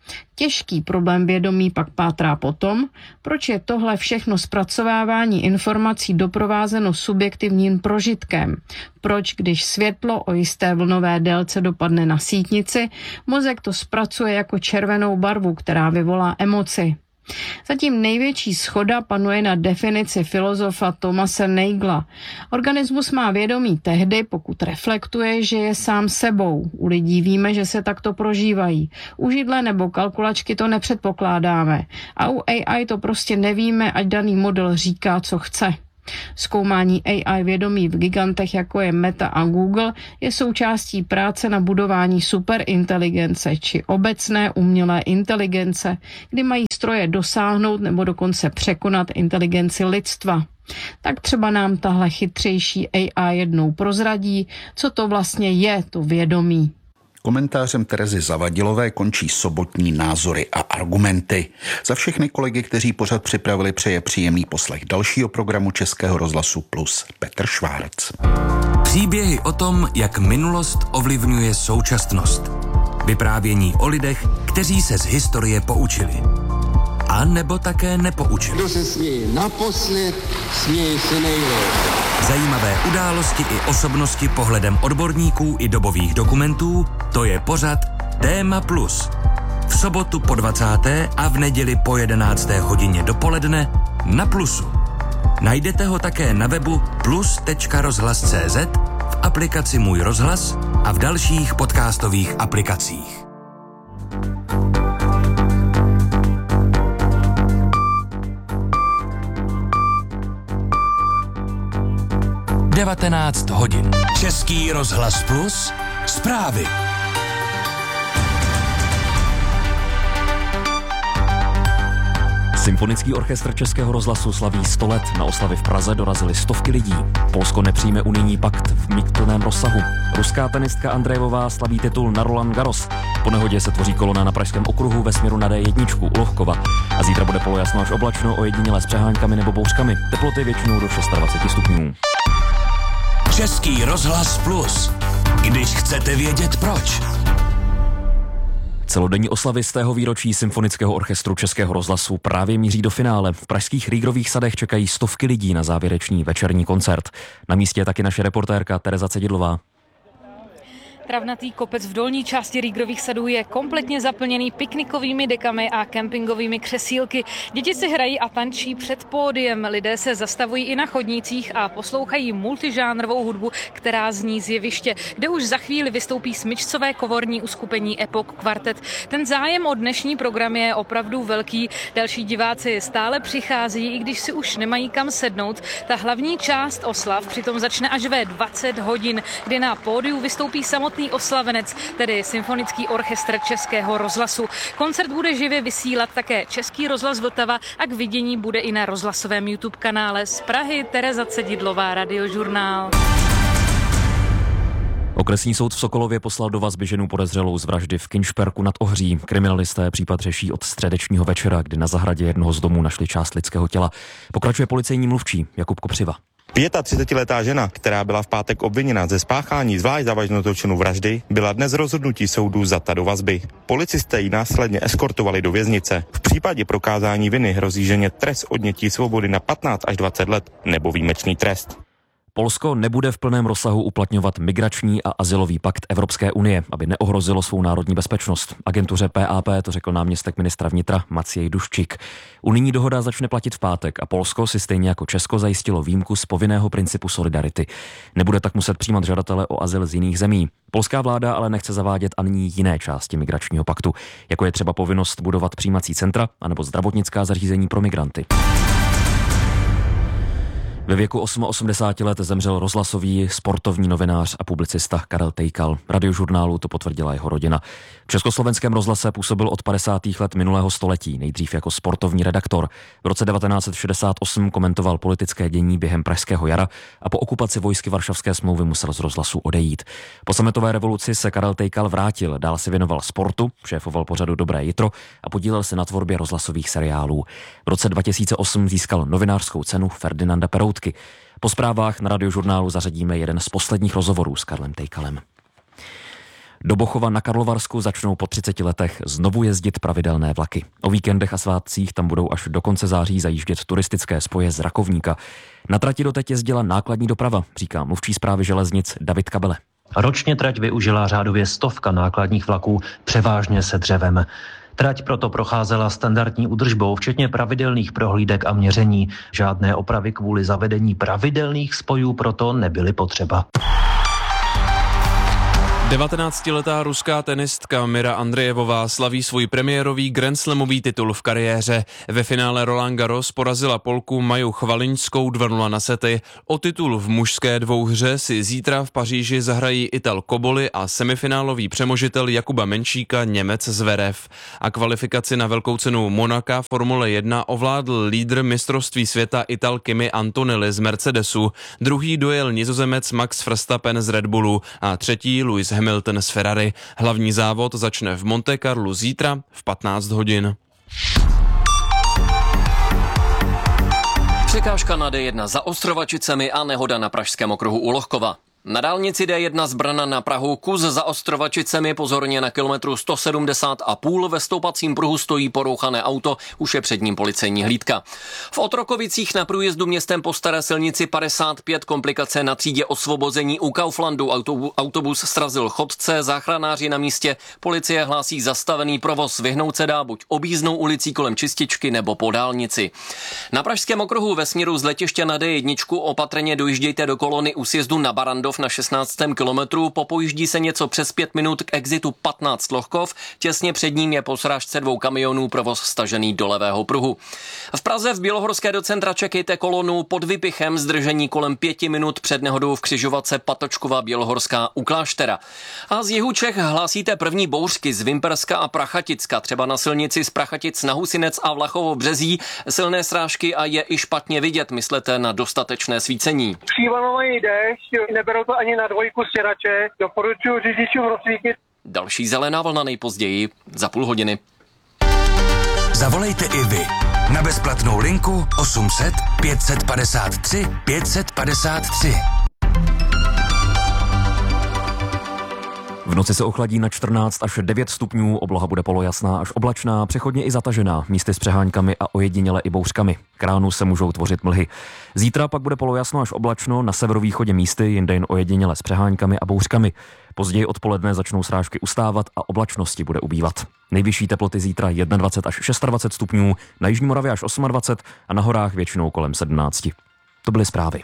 Těžký problém vědomí pak pátrá potom, proč je tohle všechno zpracovávání informací doprovázeno subjektivním prožitkem. Proč, když světlo o jisté vlnové délce dopadne na sítnici, mozek to zpracuje jako červenou barvu, která vyvolá emoci. Zatím největší shoda panuje na definici filozofa Thomase Nagela. Organismus má vědomí tehdy, pokud reflektuje, že je sám sebou. U lidí víme, že se takto prožívají. U židle nebo kalkulačky to nepředpokládáme. A u AI to prostě nevíme, ať daný model říká, co chce. Zkoumání AI vědomí v gigantech, jako je Meta a Google, je součástí práce na budování superinteligence či obecné umělé inteligence, kdy mají stroje dosáhnout nebo dokonce překonat inteligenci lidstva. Tak třeba nám tahle chytřejší AI jednou prozradí, co to vlastně je to vědomí. Komentářem Terezy Zavadilové končí sobotní názory a argumenty. Za všechny kolegy, kteří pořad připravili, přeje příjemný poslech dalšího programu Českého rozhlasu Plus Petr Švárc. Příběhy o tom, jak minulost ovlivňuje současnost. Vyprávění o lidech, kteří se z historie poučili. A nebo také nepoučili. Kdo se směje naposled, směje se nejlépe. Zajímavé události i osobnosti pohledem odborníků i dobových dokumentů, to je pořad Téma Plus. V sobotu po 20. a v neděli po 11. hodině dopoledne na Plusu. Najdete ho také na webu plus.rozhlas.cz, v aplikaci Můj rozhlas a v dalších podcastových aplikacích. Devatenáct hodin. Český rozhlas Plus. Zprávy. Symfonický orchestr Českého rozhlasu slaví 100 let. Na oslavy v Praze dorazily stovky lidí. Polsko nepřijme unijní pakt v plném rozsahu. Ruská tenistka Andrejevová slaví titul na Roland Garros. Po nehodě se tvoří kolona na Pražském okruhu ve směru na D1 u Lohkova. A zítra bude polojasno až oblačno, ojediněle s přeháňkami nebo bouřkami. Teploty většinou do 26 stupňů. Český rozhlas Plus. Když chcete vědět proč. Celodenní oslavy z tého výročí Symfonického orchestru Českého rozhlasu právě míří do finále. V pražských Rýgrových sadech čekají stovky lidí na závěrečný večerní koncert. Na místě je taky naše reportérka Tereza Cedidlová. Travnatý kopec v dolní části Rýgrových sadů je kompletně zaplněný piknikovými dekami a kempingovými křesílky. Děti si hrají a tančí před pódiem. Lidé se zastavují i na chodnících a poslouchají multižánrovou hudbu, která zní z jeviště, kde už za chvíli vystoupí smyčcové komorní uskupení Epoch Quartet. Ten zájem o dnešní program je opravdu velký. Další diváci stále přichází, i když si už nemají kam sednout. Ta hlavní část oslav přitom začne až ve 20 hodin, kdy na pódiu vystoupí samotný oslavenec, tedy Symfonický orchestr Českého rozhlasu. Koncert bude živě vysílat také Český rozhlas Vltava a k vidění bude i na rozhlasovém YouTube kanále. Z Prahy Tereza Cedidlová, Radiožurnál. Okresní soud v Sokolově poslal do vazby ženu podezřelou z vraždy v Kinšperku nad Ohří. Kriminalisté případ řeší od středečního večera, kdy na zahradě jednoho z domů našli část lidského těla. Pokračuje policejní mluvčí Jakub Kopřiva. 35letá žena, která byla v pátek obviněna ze spáchání zvlášť závažného zločinu vraždy, byla dnes rozhodnutí soudu vzata do vazby. Policisté ji následně eskortovali do věznice. V případě prokázání viny hrozí ženě trest odnětí svobody na 15 až 20 let nebo výjimečný trest. Polsko nebude v plném rozsahu uplatňovat migrační a azylový pakt Evropské unie, aby neohrozilo svou národní bezpečnost. Agentuře PAP to řekl náměstek ministra vnitra Maciej Duščík. Unijní dohoda začne platit v pátek a Polsko si stejně jako Česko zajistilo výjimku z povinného principu solidarity. Nebude tak muset přijímat žadatele o azyl z jiných zemí. Polská vláda ale nechce zavádět ani jiné části migračního paktu, jako je třeba povinnost budovat přijímací centra anebo zdravotnická zařízení pro migranty. Ve věku 88 let zemřel rozhlasový sportovní novinář a publicista Karel Tejkal. Radiožurnálu to potvrdila jeho rodina. V Československém rozhlase působil od 50. let minulého století, nejdřív jako sportovní redaktor. V roce 1968 komentoval politické dění během Pražského jara a po okupaci vojsky Varšavské smlouvy musel z rozhlasu odejít. Po sametové revoluci se Karel Tejkal vrátil, dál se věnoval sportu, šéfoval pořadu Dobré jitro a podílel se na tvorbě rozhlasových seriálů. V roce 2008 získal novinářskou cenu Ferdinanda Peroutky. Po zprávách na Radiožurnálu zařadíme jeden z posledních rozhovorů s Karlem Tejkalem. Do Bochova na Karlovarsku začnou po 30 letech znovu jezdit pravidelné vlaky. O víkendech a svátcích tam budou až do konce září zajíždět turistické spoje z Rakovníka. Na trati doteď jezdila nákladní doprava, říká mluvčí správy železnic David Kabele. Ročně trať využila řádově 100 nákladních vlaků, převážně se dřevem. Trať proto procházela standardní údržbou, včetně pravidelných prohlídek a měření. Žádné opravy kvůli zavedení pravidelných spojů proto nebyly potřeba. 19letá ruská tenistka Mira Andrejevová slaví svůj premiérový grandslamový titul v kariéře. Ve finále Roland Garros porazila Polku Maju Chvaliňskou 2-0 na sety. O titul v mužské dvouhře si zítra v Paříži zahrají Ital Koboli a semifinálový přemožitel Jakuba Menšíka Němec Zverev. A kvalifikaci na velkou cenu Monaka Formule 1 ovládl lídr mistrovství světa Ital Kimi Antonelli z Mercedesu. Druhý dojel Nizozemec Max Verstappen z Red Bullu a třetí Lewis Hamilton z Ferrari. Hlavní závod začne v Monte Carlu zítra v 15 hodin. Překážka na D1 za Ostrovačicemi a nehoda na pražském okruhu u Lohkova. Na dálnici D1 z Brna na Prahu kus za Ostrovačicemi, pozorně na kilometru 170,5 ve stoupacím pruhu stojí porouchané auto, už je před ním policejní hlídka. V Otrokovicích na průjezdu městem po staré silnici 55 komplikace na třídě Osvobození u Kauflandu. Autobus srazil chodce, záchranáři na místě, policie hlásí zastavený provoz, vyhnout se dá buď objízdnou ulicí kolem Čističky nebo po dálnici. Na pražském okruhu ve směru z letiště na D1 opatrně dojíždějte do kolony u sjezdu na Barandov na 16. kilometru, popojíždí se něco přes 5 minut k exitu 15 Lohkov, těsně před ním je po srážce 2 kamionů provoz stažený do levého pruhu. V Praze v Bělohorské do centra čekejte kolonu pod Vypichem, zdržení kolem 5 minut před nehodou v křižovatce Patočkova Bělohorská u Kláštera. A z jihu Čech hlásíte první bouřky z Vimperska a Prachaticka, třeba na silnici z Prachatic na Husinec a Vlachovo Březí, silné srážky a je i špatně vidět, myslete na dostatečné svícení. Přívalovaný déšť, neberou to ani na dvojku stěrače, doporučuji řidičům rozsvítit. Další zelená vlna nejpozději za půl hodiny. Zavolejte i vy na bezplatnou linku 800 553 553. V noci se ochladí na 14 až 9 stupňů, obloha bude polojasná až oblačná, přechodně i zatažená, místy s přeháňkami a ojediněle i bouřkami. K ránu se můžou tvořit mlhy. Zítra pak bude polojasno až oblačno, na severovýchodě místy, jinde jen ojediněle s přeháňkami a bouřkami. Později odpoledne začnou srážky ustávat a oblačnosti bude ubývat. Nejvyšší teploty zítra 21 až 26 stupňů, na jižní Moravě až 28 a na horách většinou kolem 17. To byly zprávy.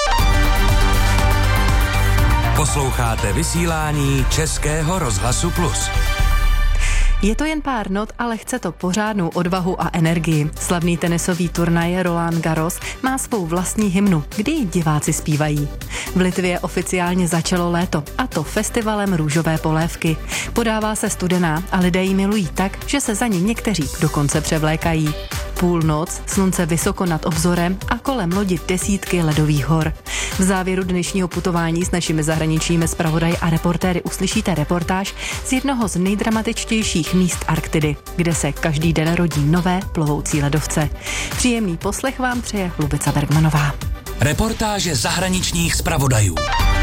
Posloucháte vysílání Českého rozhlasu Plus. Je to jen pár not, ale chce to pořádnou odvahu a energii. Slavný tenisový turnaj Roland Garros má svou vlastní hymnu, kdy ji diváci zpívají. V Litvě oficiálně začalo léto, a to festivalem růžové polévky. Podává se studená a lidé ji milují tak, že se za ní někteří dokonce převlékají. Půlnoc, slunce vysoko nad obzorem a kolem lodi desítky ledových hor. V závěru dnešního putování s našimi zahraničními zpravodaji a reportéry uslyšíte reportáž z jednoho z nejdramatičtějších míst Arktidy, kde se každý den rodí nové plovoucí ledovce. Příjemný poslech vám přeje Lubica Bergmanová. Reportáže zahraničních zpravodajů.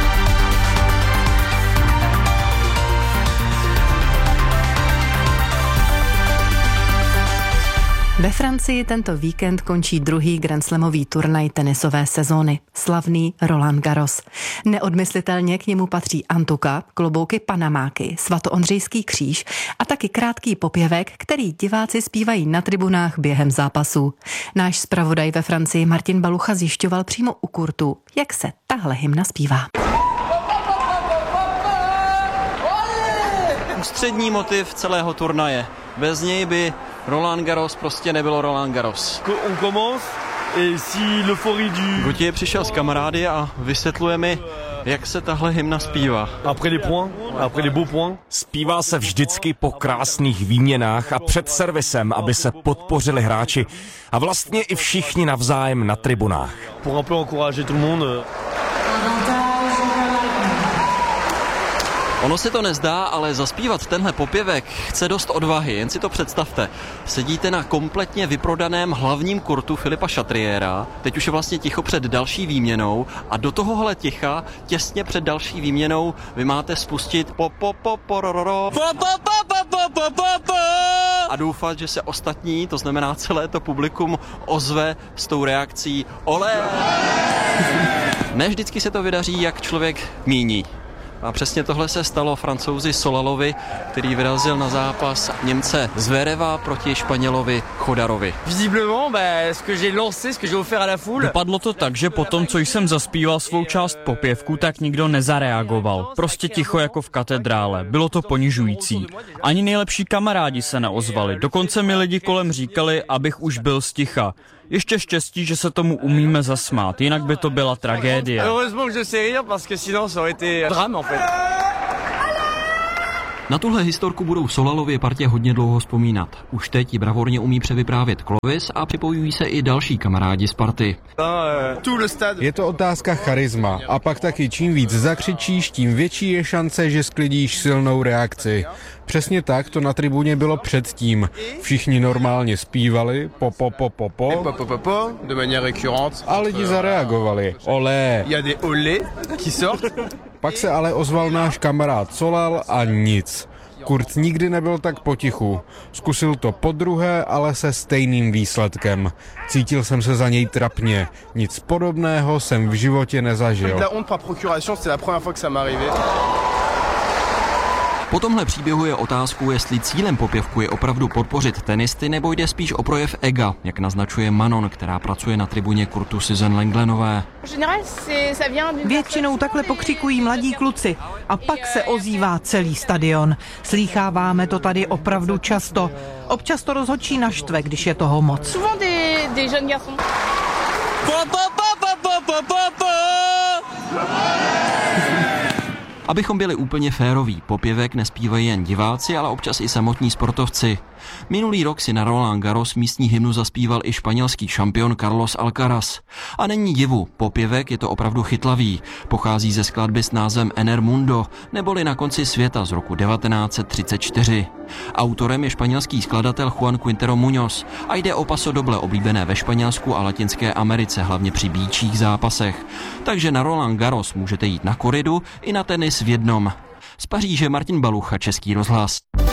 Ve Francii tento víkend končí druhý grandslamový turnaj tenisové sezóny, slavný Roland Garros. Neodmyslitelně k němu patří antuka, klobouky panamáky, svatoondřejský kříž a taky krátký popěvek, který diváci zpívají na tribunách během zápasů. Náš zpravodaj ve Francii Martin Balucha zjišťoval přímo u kurtu, jak se tahle hymna zpívá. Ústřední motiv celého turnaje. Bez něj by Roland Garros prostě nebylo Roland Garros. Gauthier přišel s kamarády a vysvětluje mi, jak se tahle hymna zpívá. Zpívá se vždycky po krásných výměnách a před servisem, aby se podpořili hráči a vlastně i všichni navzájem na tribunách. Ono se to nezdá, ale zaspívat tenhle popěvek chce dost odvahy, jen si to představte. Sedíte na kompletně vyprodaném hlavním kurtu Filipa Chatriera, teď už je vlastně ticho před další výměnou a do tohohle ticha, těsně před další výměnou, vy máte spustit a doufat, že se ostatní, to znamená celé to publikum, ozve s tou reakcí olé. Ne vždycky se to vydaří, jak člověk míní. A přesně tohle se stalo Francouzi Solalovi, který vyrazil na zápas Němce Zvereva proti Španělovi Chodarovi. Dopadlo to tak, že po tom, co jsem zaspíval svou část popěvku, tak nikdo nezareagoval. Prostě ticho jako v katedrále. Bylo to ponižující. Ani nejlepší kamarádi se neozvali. Dokonce mi lidi kolem říkali, abych už byl sticha. Ještě štěstí, že se tomu umíme zasmát, jinak by to byla tragédie. Na tuhle historku budou Solalově partě hodně dlouho vzpomínat. Už teď ji bravorně umí převyprávět Clovis a připojují se i další kamarádi z party. Je to otázka charisma a pak taky čím víc zakřičíš, tím větší je šance, že sklidíš silnou reakci. Přesně tak to na tribuně bylo předtím. Všichni normálně zpívali a lidi zareagovali. Olé. Pak se ale ozval náš kamarád Solal a nic. Kurt nikdy nebyl tak potichu. Zkusil to podruhé, ale se stejným výsledkem. Cítil jsem se za něj trapně. Nic podobného jsem v životě nezažil. Po tomhle příběhu je otázkou, jestli cílem popěvku je opravdu podpořit tenisty, nebo jde spíš o projev ega, jak naznačuje Manon, která pracuje na tribuně kurtu Susan Lenglenové. Většinou takhle pokřikují mladí kluci a pak se ozývá celý stadion. Slýcháváme to tady opravdu často. Občas to rozhodčí naštve, když je toho moc. Abychom byli úplně féroví, popěvek nespívají jen diváci, ale občas i samotní sportovci. Minulý rok si na Roland Garros místní hymnu zaspíval i španělský šampion Carlos Alcaraz. A není divu, popěvek je to opravdu chytlavý. Pochází ze skladby s názvem Ener Mundo, neboli Na konci světa z roku 1934. Autorem je španělský skladatel Juan Quintero Muñoz a jde o paso doble oblíbené ve Španělsku a Latinské Americe, hlavně při býčích zápasech. Takže na Roland Garros můžete jít na koridu i na tenis v jednom. Z Paříže Martin Balucha, Český rozhlas.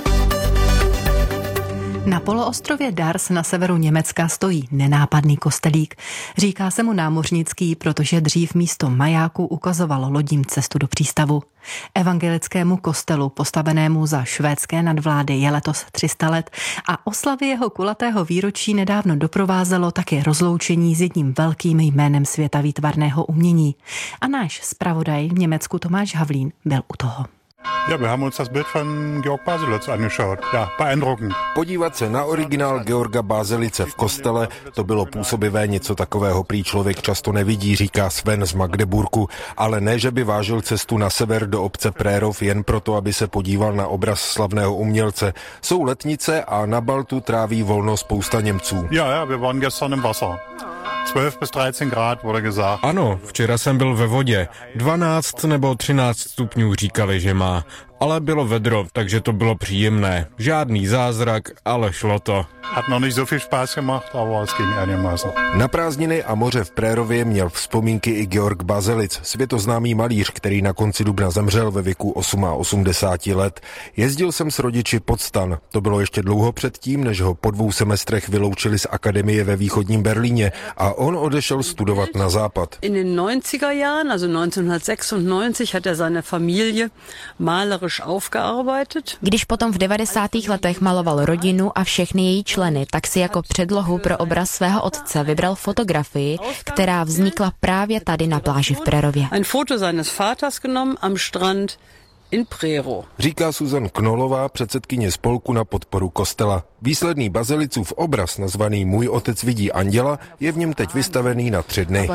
Na poloostrově Dars na severu Německa stojí nenápadný kostelík. Říká se mu námořnický, protože dřív místo majáku ukazovalo lodím cestu do přístavu. Evangelickému kostelu, postavenému za švédské nadvlády, je letos 300 let a oslavy jeho kulatého výročí nedávno doprovázelo také rozloučení s jedním velkým jménem světa výtvarného umění. A náš zpravodaj v Německu Tomáš Havlín byl u toho. Ja, wir haben uns das Bild von Georg Baselitz angeschaut. Ja, beeindruckend. Podívat se na originál Georga Baselice v kostele, to bylo působivé, něco takového prý člověk často nevidí, říká Sven z Magdeburku, ale ne, že by vážil cestu na sever do obce Prérov jen proto, aby se podíval na obraz slavného umělce. Jsou letnice a na Baltu tráví volno spousta Němců. Ja, wir waren gestern im Wasser. 12 bis 13 Grad, wurde gesagt. Ano, včera jsem byl ve vodě. 12 nebo 13 stupňů říkali, že má. Ale bylo vedro, takže to bylo příjemné. Žádný zázrak, ale šlo to. Hat noch nicht so viel Spaß gemacht, aber es ging einigermaßen. Na prázdniny a moře v Prérově měl vzpomínky i Georg Baselic, světoznámý malíř, který na konci dubna zemřel ve věku 88 let. Jezdil jsem s rodiči pod stan. To bylo ještě dlouho předtím, než ho po 2 semestrech vyloučili z akademie ve východním Berlíně a on odešel studovat na západ. In den 90er Jahren, also 1996, hat seine Familie malerisch aufgearbeitet. Když potom v 90. letech maloval rodinu a všechny její členy, tak si jako předlohu pro obraz svého otce vybral fotografii, která vznikla právě tady na pláži v Prérově. Ein Foto seines Vaters genommen am Strand in Prero. Říká Susan Knolová, předsedkyně spolku na podporu kostela. Výsledný Baselicův obraz, nazvaný Můj otec vidí anděla, je v něm teď vystavený na 3 dny.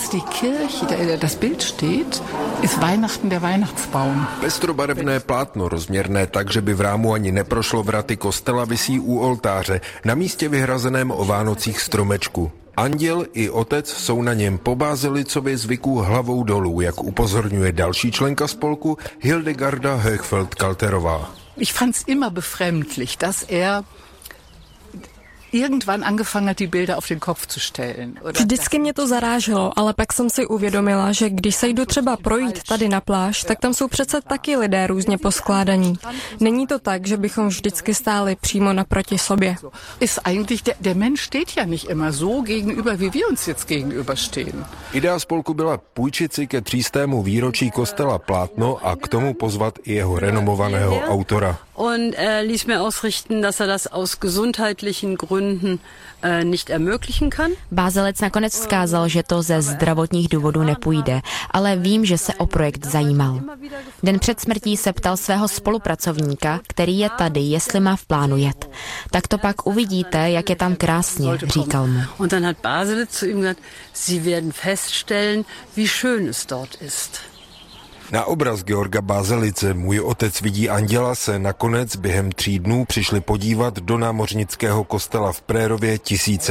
Pestrobarevné plátno, rozměrné tak, že by v rámu ani neprošlo vraty kostela, visí u oltáře, na místě vyhrazeném o Vánocích stromečku. Anděl i otec jsou na něm po Bázelitzově zvyku hlavou dolů, jak upozorňuje další členka spolku Hildegarda Höchfeld-Kalterová. Ich fand's immer befremdlich, dass irgendwann angefangen hat, die Bilder auf den Kopf zu stellen. Vždycky mě to zaráželo, ale pak jsem si uvědomila, že když se jdu třeba projít tady na pláž, tak tam jsou přece taky lidé různě poskládaní. Není to tak, že bychom vždycky stáli přímo naproti sobě. Ist eigentlich der Mensch steht ja nicht immer so gegenüber, wie wir uns jetzt gegenüberstehen. Idea spolku byla půjčit si ke 300. výročí kostela plátno a k tomu pozvat i jeho renomovaného autora. Und ließ mir ausrichten, dass das aus gesundheitlichen Gründen nicht ermöglichen kann. Bázelec nakonec vzkázal, že to ze zdravotních důvodů nepůjde, ale vím, že se o projekt zajímal. Den před smrtí se ptal svého spolupracovníka, který je tady, jestli má v plánu jet. Tak to pak uvidíte, jak je tam krásně, říkal mu. Und dann hat Baselitz zu ihm gesagt, Sie werden feststellen, wie schön es dort ist. Na obraz Georga Bázelice Můj otec vidí anděla se nakonec během 3 dnů přišli podívat do námořnického kostela v Prérově tisíce